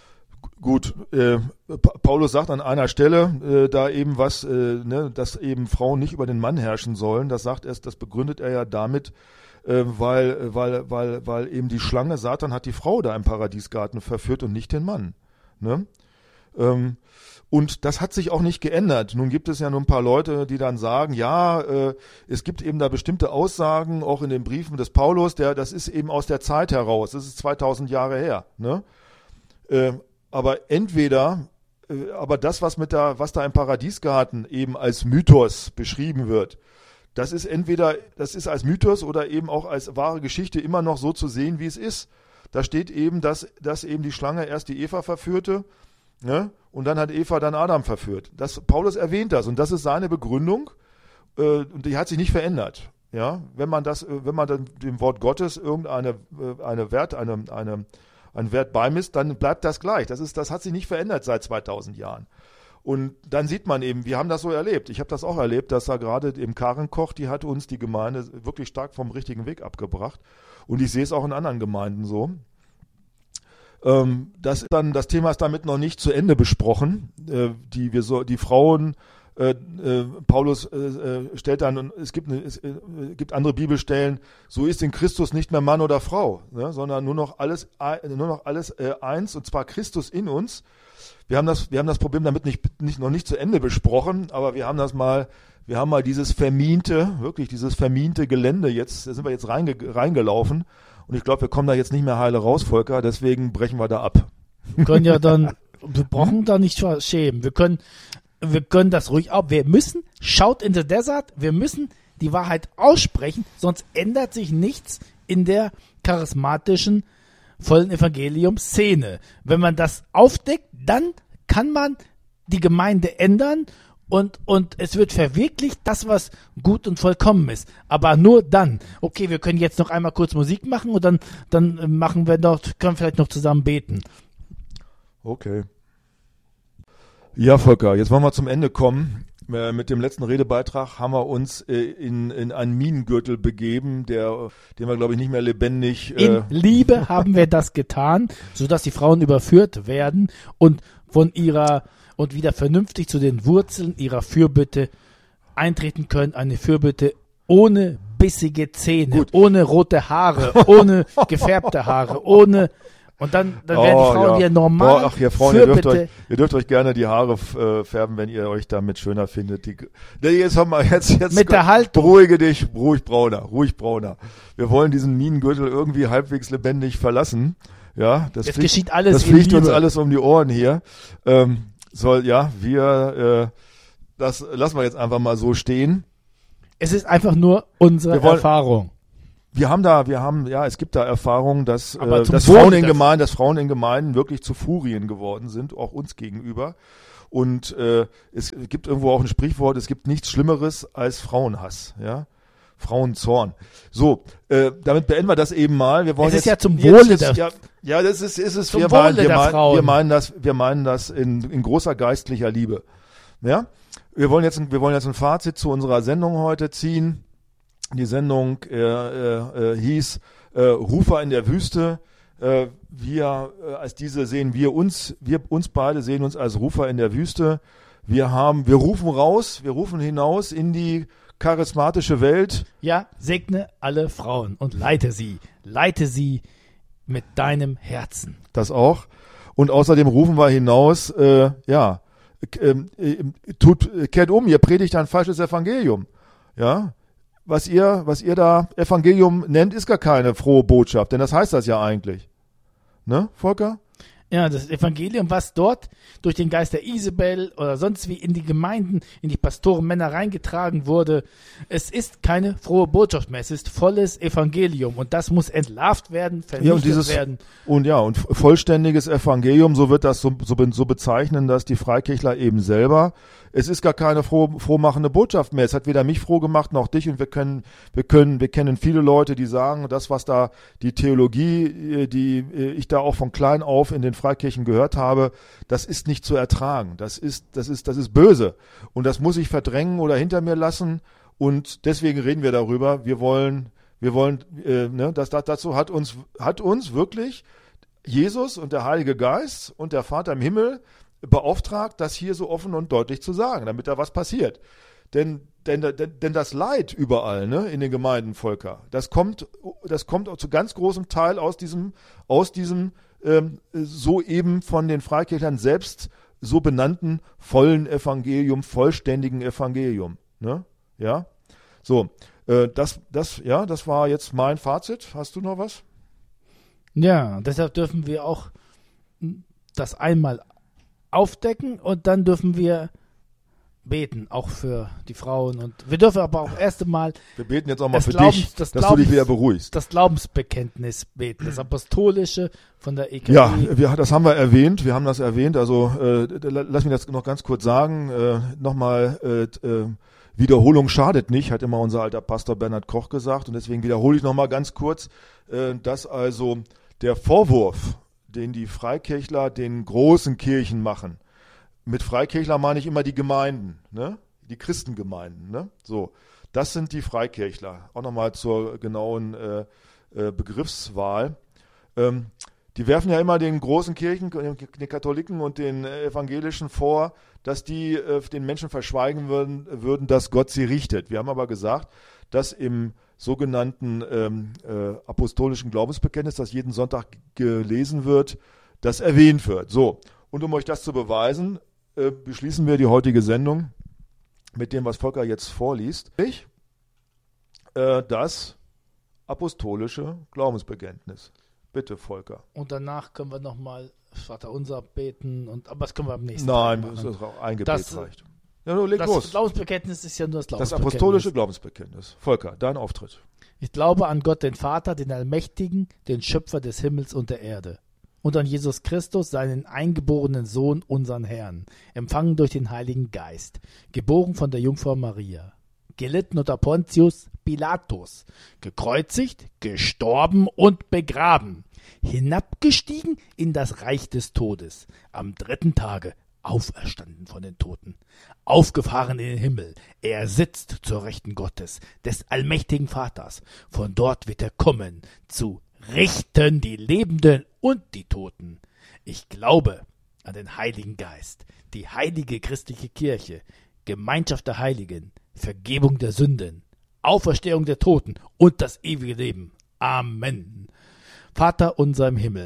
Gut, äh, Pa- Paulus sagt an einer Stelle, äh, da eben was, äh, ne, dass eben Frauen nicht über den Mann herrschen sollen. Das sagt er, das begründet er ja damit, äh, weil, weil, weil, weil eben die Schlange, Satan hat die Frau da im Paradiesgarten verführt und nicht den Mann. Ne? Ähm, und das hat sich auch nicht geändert. Nun gibt es ja nur ein paar Leute, die dann sagen, ja, äh, es gibt eben da bestimmte Aussagen, auch in den Briefen des Paulus, der, das ist eben aus der Zeit heraus, das ist zweitausend Jahre her. Ne? Äh, aber entweder, äh, aber das, was mit der, was da im Paradiesgarten eben als Mythos beschrieben wird, das ist entweder, das ist als Mythos oder eben auch als wahre Geschichte immer noch so zu sehen, wie es ist. Da steht eben, dass, dass eben die Schlange erst die Eva verführte, ne? Und dann hat Eva dann Adam verführt. Das, Paulus erwähnt das und das ist seine Begründung äh, und die hat sich nicht verändert. Ja, wenn man das, äh, wenn man dann dem Wort Gottes irgendeine äh, eine Wert, eine, eine, einen Wert beimisst, dann bleibt das gleich. Das ist, das hat sich nicht verändert seit zweitausend Jahren. Und dann sieht man eben, wir haben das so erlebt. Ich habe das auch erlebt, dass da gerade im Karenkoch, die hat uns die Gemeinde wirklich stark vom richtigen Weg abgebracht. Und ich sehe es auch in anderen Gemeinden so. Ähm, das, ist dann, das Thema ist damit noch nicht zu Ende besprochen. Äh, die, wir so, die Frauen, äh, äh, Paulus äh, äh, stellt dann, es gibt, eine, es äh, gibt andere Bibelstellen, so ist in Christus nicht mehr Mann oder Frau, ne, sondern nur noch alles, nur noch alles äh, eins, und zwar Christus in uns. Wir haben das, wir haben das Problem damit nicht, nicht, noch nicht zu Ende besprochen, aber wir haben das mal, wir haben mal dieses verminte, wirklich dieses verminte Gelände jetzt, da sind wir jetzt reinge, reingelaufen und ich glaube, wir kommen da jetzt nicht mehr heile raus, Volker, deswegen brechen wir da ab. Wir können ja dann, wir brauchen da nicht schämen. Wir können, wir können das ruhig auch. Wir müssen, shout in the desert, wir müssen die Wahrheit aussprechen, sonst ändert sich nichts in der charismatischen vollen Evangelium-Szene. Wenn man das aufdeckt, dann kann man die Gemeinde ändern und, und es wird verwirklicht, das, was gut und vollkommen ist. Aber nur dann. Okay, wir können jetzt noch einmal kurz Musik machen und dann, dann machen wir noch, können vielleicht noch zusammen beten. Okay. Ja, Volker, jetzt wollen wir zum Ende kommen. Äh, mit dem letzten Redebeitrag haben wir uns äh, in, in einen Minengürtel begeben, der, den wir, glaube ich, nicht mehr lebendig... Äh In Liebe haben wir das getan, sodass die Frauen überführt werden und von ihrer und wieder vernünftig zu den Wurzeln ihrer Fürbitte eintreten können. Eine Fürbitte ohne bissige Zähne, Gut. ohne rote Haare, ohne gefärbte Haare, ohne Und dann, dann werden die Frauen ja. wieder normal. Boah, ach, ihr Frauen, ihr dürft, euch, ihr dürft euch gerne die Haare äh, färben, wenn ihr euch damit schöner findet. Die, nee, jetzt haben wir, jetzt, jetzt Mit der Haltung. Beruhige dich, ruhig brauner, ruhig brauner. Wir wollen diesen Minengürtel irgendwie halbwegs lebendig verlassen. Ja, das es fliegt, geschieht alles das in fliegt uns Liebe. alles um die Ohren hier. Ähm, soll, ja, wir, äh, das lassen wir jetzt einfach mal so stehen. Es ist einfach nur unsere Wir wollen- Erfahrung. Wir haben da, wir haben, ja, es gibt da Erfahrungen, dass, Aber äh, zum dass Wohle Frauen in der- Gemeinden, dass Frauen in Gemeinden wirklich zu Furien geworden sind, auch uns gegenüber. Und äh, es gibt irgendwo auch ein Sprichwort: Es gibt nichts Schlimmeres als Frauenhass, ja, Frauenzorn. So, äh, damit beenden wir das eben mal. Wir wollen Es ist jetzt, ja zum jetzt Wohle ist, der- ja, ja, das ist, ist es. Zum Wir Wohle meinen, wir, der meinen, Frauen. wir meinen das, wir meinen das in, in großer geistlicher Liebe. Ja, wir wollen jetzt, ein- wir wollen jetzt ein Fazit zu unserer Sendung heute ziehen. Die Sendung äh, äh, äh, hieß äh, Rufer in der Wüste. Äh, wir äh, als diese sehen wir uns, wir uns beide sehen uns als Rufer in der Wüste. Wir haben, wir rufen raus, wir rufen hinaus in die charismatische Welt. Ja, segne alle Frauen und leite sie. Leite sie mit deinem Herzen. Das auch. Und außerdem rufen wir hinaus, äh, ja, äh, äh, tut, kehrt um, ihr predigt ein falsches Evangelium. Ja, was ihr, was ihr da Evangelium nennt, ist gar keine frohe Botschaft, denn das heißt das ja eigentlich. Ne, Volker? Ja, das Evangelium, was dort durch den Geist der Isabel oder sonst wie in die Gemeinden, in die Pastorenmänner reingetragen wurde, es ist keine frohe Botschaft mehr, es ist volles Evangelium und das muss entlarvt werden, vernichtet Ja, und dieses, werden. und ja, und vollständiges Evangelium, so wird das so, so, so bezeichnen, dass die Freikirchler eben selber. Es ist gar keine froh, frohmachende Botschaft mehr. Es hat weder mich froh gemacht noch dich, und wir können, wir können, wir kennen viele Leute, die sagen, das, was da die Theologie, die ich da auch von klein auf in den Freikirchen gehört habe, das ist nicht zu ertragen. Das ist, das ist, das ist böse. Und das muss ich verdrängen oder hinter mir lassen. Und deswegen reden wir darüber. Wir wollen, wir wollen, äh, ne, das, das, dazu hat uns, hat uns wirklich Jesus und der Heilige Geist und der Vater im Himmel beauftragt, das hier so offen und deutlich zu sagen, damit da was passiert. Denn, denn, denn, denn das Leid überall, ne, in den Gemeinden, Volker, das kommt, das kommt auch zu ganz großem Teil aus diesem, aus diesem ähm, soeben von den Freikirchlern selbst so benannten vollen Evangelium, vollständigen Evangelium. Ne? Ja? So, äh, das, das, ja, das war jetzt mein Fazit. Hast du noch was? Ja, deshalb dürfen wir auch das einmal aufdecken und dann dürfen wir beten, auch für die Frauen. Und wir dürfen aber auch erst einmal Wir beten jetzt auch mal Das für Glaubens- dich, das dass du Glaubens- dich wieder beruhigst. das Glaubensbekenntnis beten, das Apostolische von der E K W. Ja, wir, das haben wir erwähnt, wir haben das erwähnt, also äh, lass mich das noch ganz kurz sagen, äh, nochmal, äh, äh, Wiederholung schadet nicht, hat immer unser alter Pastor Bernhard Koch gesagt, und deswegen wiederhole ich nochmal ganz kurz, äh, dass also der Vorwurf, den die Freikirchler den großen Kirchen machen, mit Freikirchler meine ich immer die Gemeinden, ne? Die Christengemeinden, ne? So, das sind die Freikirchler. Auch nochmal zur genauen äh, äh, Begriffswahl. Ähm, die werfen ja immer den großen Kirchen, den Katholiken und den Evangelischen vor, dass die äh, den Menschen verschweigen würden, würden, dass Gott sie richtet. Wir haben aber gesagt, dass im sogenannten ähm, äh, apostolischen Glaubensbekenntnis, das jeden Sonntag gelesen wird, das erwähnt wird. So, und um euch das zu beweisen, äh, beschließen wir die heutige Sendung mit dem, was Volker jetzt vorliest. Ich, äh, das apostolische Glaubensbekenntnis. Bitte, Volker. Und danach können wir nochmal Vater unser beten, und, aber das können wir am nächsten Nein, Tag das machen. ist auch ein Gebet Das- reicht. Ja, nur leg Das los. Glaubensbekenntnis ist ja nur das Das Glaubensbekenntnis. apostolische Glaubensbekenntnis. Volker, dein Auftritt. Ich glaube an Gott, den Vater, den Allmächtigen, den Schöpfer des Himmels und der Erde. Und an Jesus Christus, seinen eingeborenen Sohn, unseren Herrn, empfangen durch den Heiligen Geist, geboren von der Jungfrau Maria, gelitten unter Pontius Pilatus, gekreuzigt, gestorben und begraben, hinabgestiegen in das Reich des Todes, am dritten Tage auferstanden von den Toten, aufgefahren in den Himmel, er sitzt zur Rechten Gottes, des allmächtigen Vaters, von dort wird er kommen, zu richten die Lebenden und die Toten. Ich glaube an den Heiligen Geist, die heilige christliche Kirche, Gemeinschaft der Heiligen, Vergebung der Sünden, Auferstehung der Toten und das ewige Leben. Amen. Vater unser im Himmel,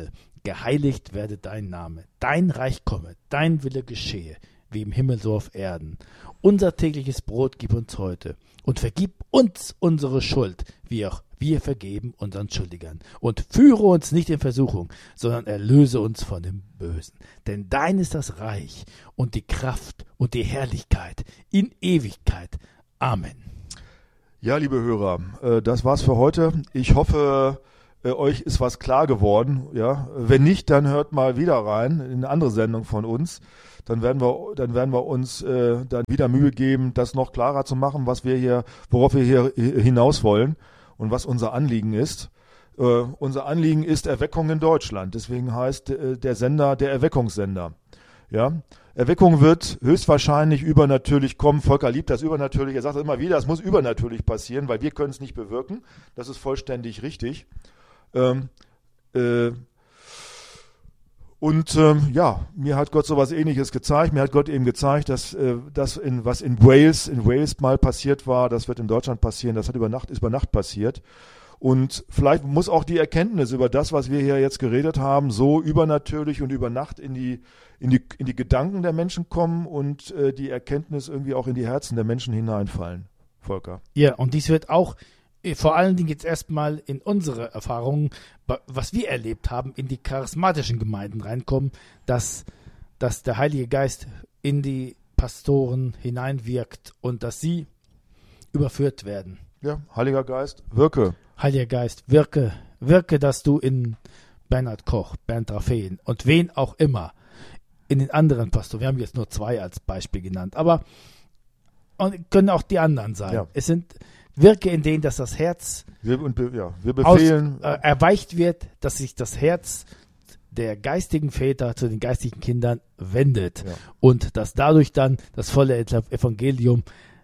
geheiligt werde dein Name, dein Reich komme, dein Wille geschehe, wie im Himmel so auf Erden. Unser tägliches Brot gib uns heute und vergib uns unsere Schuld, wie auch wir vergeben unseren Schuldigern. Und führe uns nicht in Versuchung, sondern erlöse uns von dem Bösen. Denn dein ist das Reich und die Kraft und die Herrlichkeit in Ewigkeit. Amen. Ja, liebe Hörer, äh, das war's für heute. Ich hoffe, äh, euch ist was klar geworden. Ja, wenn nicht, dann hört mal wieder rein in eine andere Sendung von uns. Dann werden wir, dann werden wir uns äh, dann wieder Mühe geben, das noch klarer zu machen, was wir hier, worauf wir hier hinaus wollen und was unser Anliegen ist. Äh, unser Anliegen ist Erweckung in Deutschland. Deswegen heißt äh, der Sender der Erweckungssender. Ja, Erweckung wird höchstwahrscheinlich übernatürlich kommen. Volker liebt das übernatürlich. Er sagt immer wieder, es muss übernatürlich passieren, weil wir können es nicht bewirken. Das ist vollständig richtig. Ähm, äh, Und ähm, ja, mir hat Gott sowas Ähnliches gezeigt. Mir hat Gott eben gezeigt, dass äh, das, in, was in Wales, in Wales mal passiert war, das wird in Deutschland passieren. Das hat über Nacht, ist über Nacht passiert. Und vielleicht muss auch die Erkenntnis über das, was wir hier jetzt geredet haben, so übernatürlich und über Nacht in die in die in die Gedanken der Menschen kommen und äh, die Erkenntnis irgendwie auch in die Herzen der Menschen hineinfallen. Volker. Ja, und dies wird auch vor allen Dingen jetzt erstmal in unsere Erfahrungen, was wir erlebt haben, in die charismatischen Gemeinden reinkommen, dass, dass der Heilige Geist in die Pastoren hineinwirkt und dass sie überführt werden. Ja, Heiliger Geist, wirke. Heiliger Geist, wirke, wirke, dass du in Bernhard Koch, Bernd Raphael und wen auch immer, in den anderen Pastoren, wir haben jetzt nur zwei als Beispiel genannt, aber und können auch die anderen sein. Ja. Es sind Wirke in denen, dass das Herz wir, und, ja, wir befehlen, aus, äh, erweicht wird, dass sich das Herz der geistigen Väter zu den geistigen Kindern wendet ja. und dass dadurch dann das volle Evangelium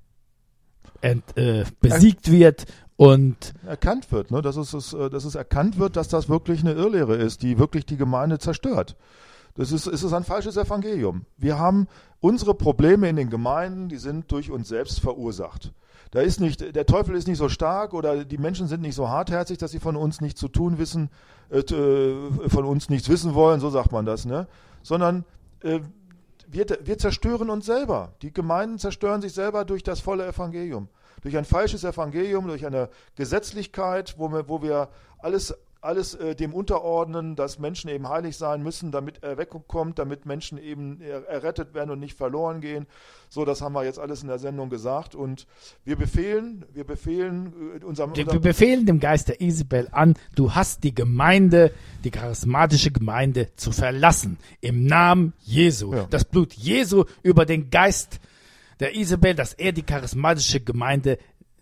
ent, äh, besiegt er, wird und erkannt wird, ne? dass, es, dass es erkannt wird, dass das wirklich eine Irrlehre ist, die wirklich die Gemeinde zerstört. Das ist, es ist ein falsches Evangelium. Wir haben unsere Probleme in den Gemeinden, die sind durch uns selbst verursacht. Da ist nicht, der Teufel ist nicht so stark oder die Menschen sind nicht so hartherzig, dass sie von uns nichts zu tun wissen, äh, von uns nichts wissen wollen, so sagt man das, ne? Sondern äh, wir, wir zerstören uns selber. Die Gemeinden zerstören sich selber durch das volle Evangelium. Durch ein falsches Evangelium, durch eine Gesetzlichkeit, wo wir, wo wir alles alles äh, dem unterordnen, dass Menschen eben heilig sein müssen, damit Erweckung kommt, damit Menschen eben er, errettet werden und nicht verloren gehen. So, das haben wir jetzt alles in der Sendung gesagt und wir befehlen, wir befehlen äh, unserem, wir, wir befehlen dem Geist der Isabel an, du hast die Gemeinde, die charismatische Gemeinde zu verlassen, im Namen Jesu. Ja. Das Blut Jesu über den Geist der Isabel, dass er die charismatische Gemeinde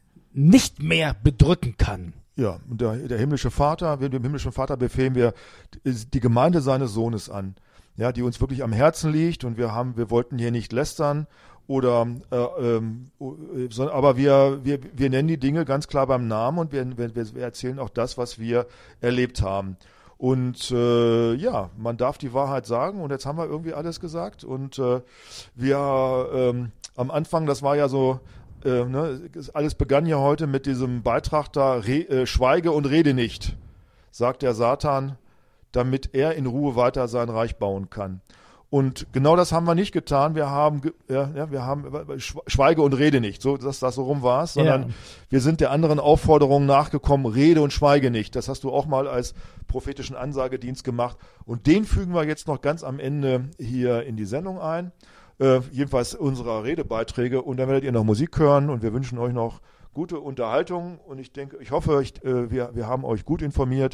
nicht mehr bedrücken kann. Ja, und der, der himmlische Vater, wir dem himmlischen Vater befehlen wir die Gemeinde seines Sohnes an, ja, die uns wirklich am Herzen liegt und wir haben, wir wollten hier nicht lästern oder, äh, ähm, sondern, aber wir, wir, wir nennen die Dinge ganz klar beim Namen und wir, wir, wir erzählen auch das, was wir erlebt haben. Und äh, ja, man darf die Wahrheit sagen und jetzt haben wir irgendwie alles gesagt und äh, wir ähm, am Anfang, das war ja so, Äh, ne, alles begann ja heute mit diesem Beitrag da, re, äh, schweige und rede nicht, sagt der Satan, damit er in Ruhe weiter sein Reich bauen kann. Und genau das haben wir nicht getan. Wir haben, ja, ja, wir haben schweige und rede nicht, so dass das so rum war, sondern ja. wir sind der anderen Aufforderung nachgekommen, rede und schweige nicht. Das hast du auch mal als prophetischen Ansagedienst gemacht. Und den fügen wir jetzt noch ganz am Ende hier in die Sendung ein. Äh, jedenfalls unserer Redebeiträge und dann werdet ihr noch Musik hören und wir wünschen euch noch gute Unterhaltung und ich denke, ich hoffe, ich, äh, wir, wir haben euch gut informiert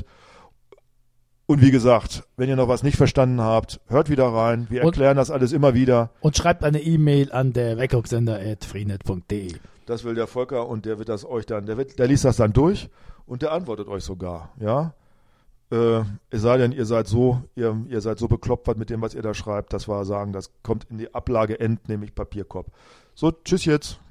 und wie gesagt, wenn ihr noch was nicht verstanden habt, hört wieder rein, wir erklären und, das alles immer wieder. Und schreibt eine E-Mail an der Weckungssender at freenet punkt de. Das will der Volker und der wird das euch dann, der, wird, der liest das dann durch und der antwortet euch sogar, ja. Äh, es sei denn, ihr seid so, ihr, ihr seid so bekloppt mit dem, was ihr da schreibt, dass wir sagen, das kommt in die Ablage End, nämlich Papierkorb. So, tschüss jetzt.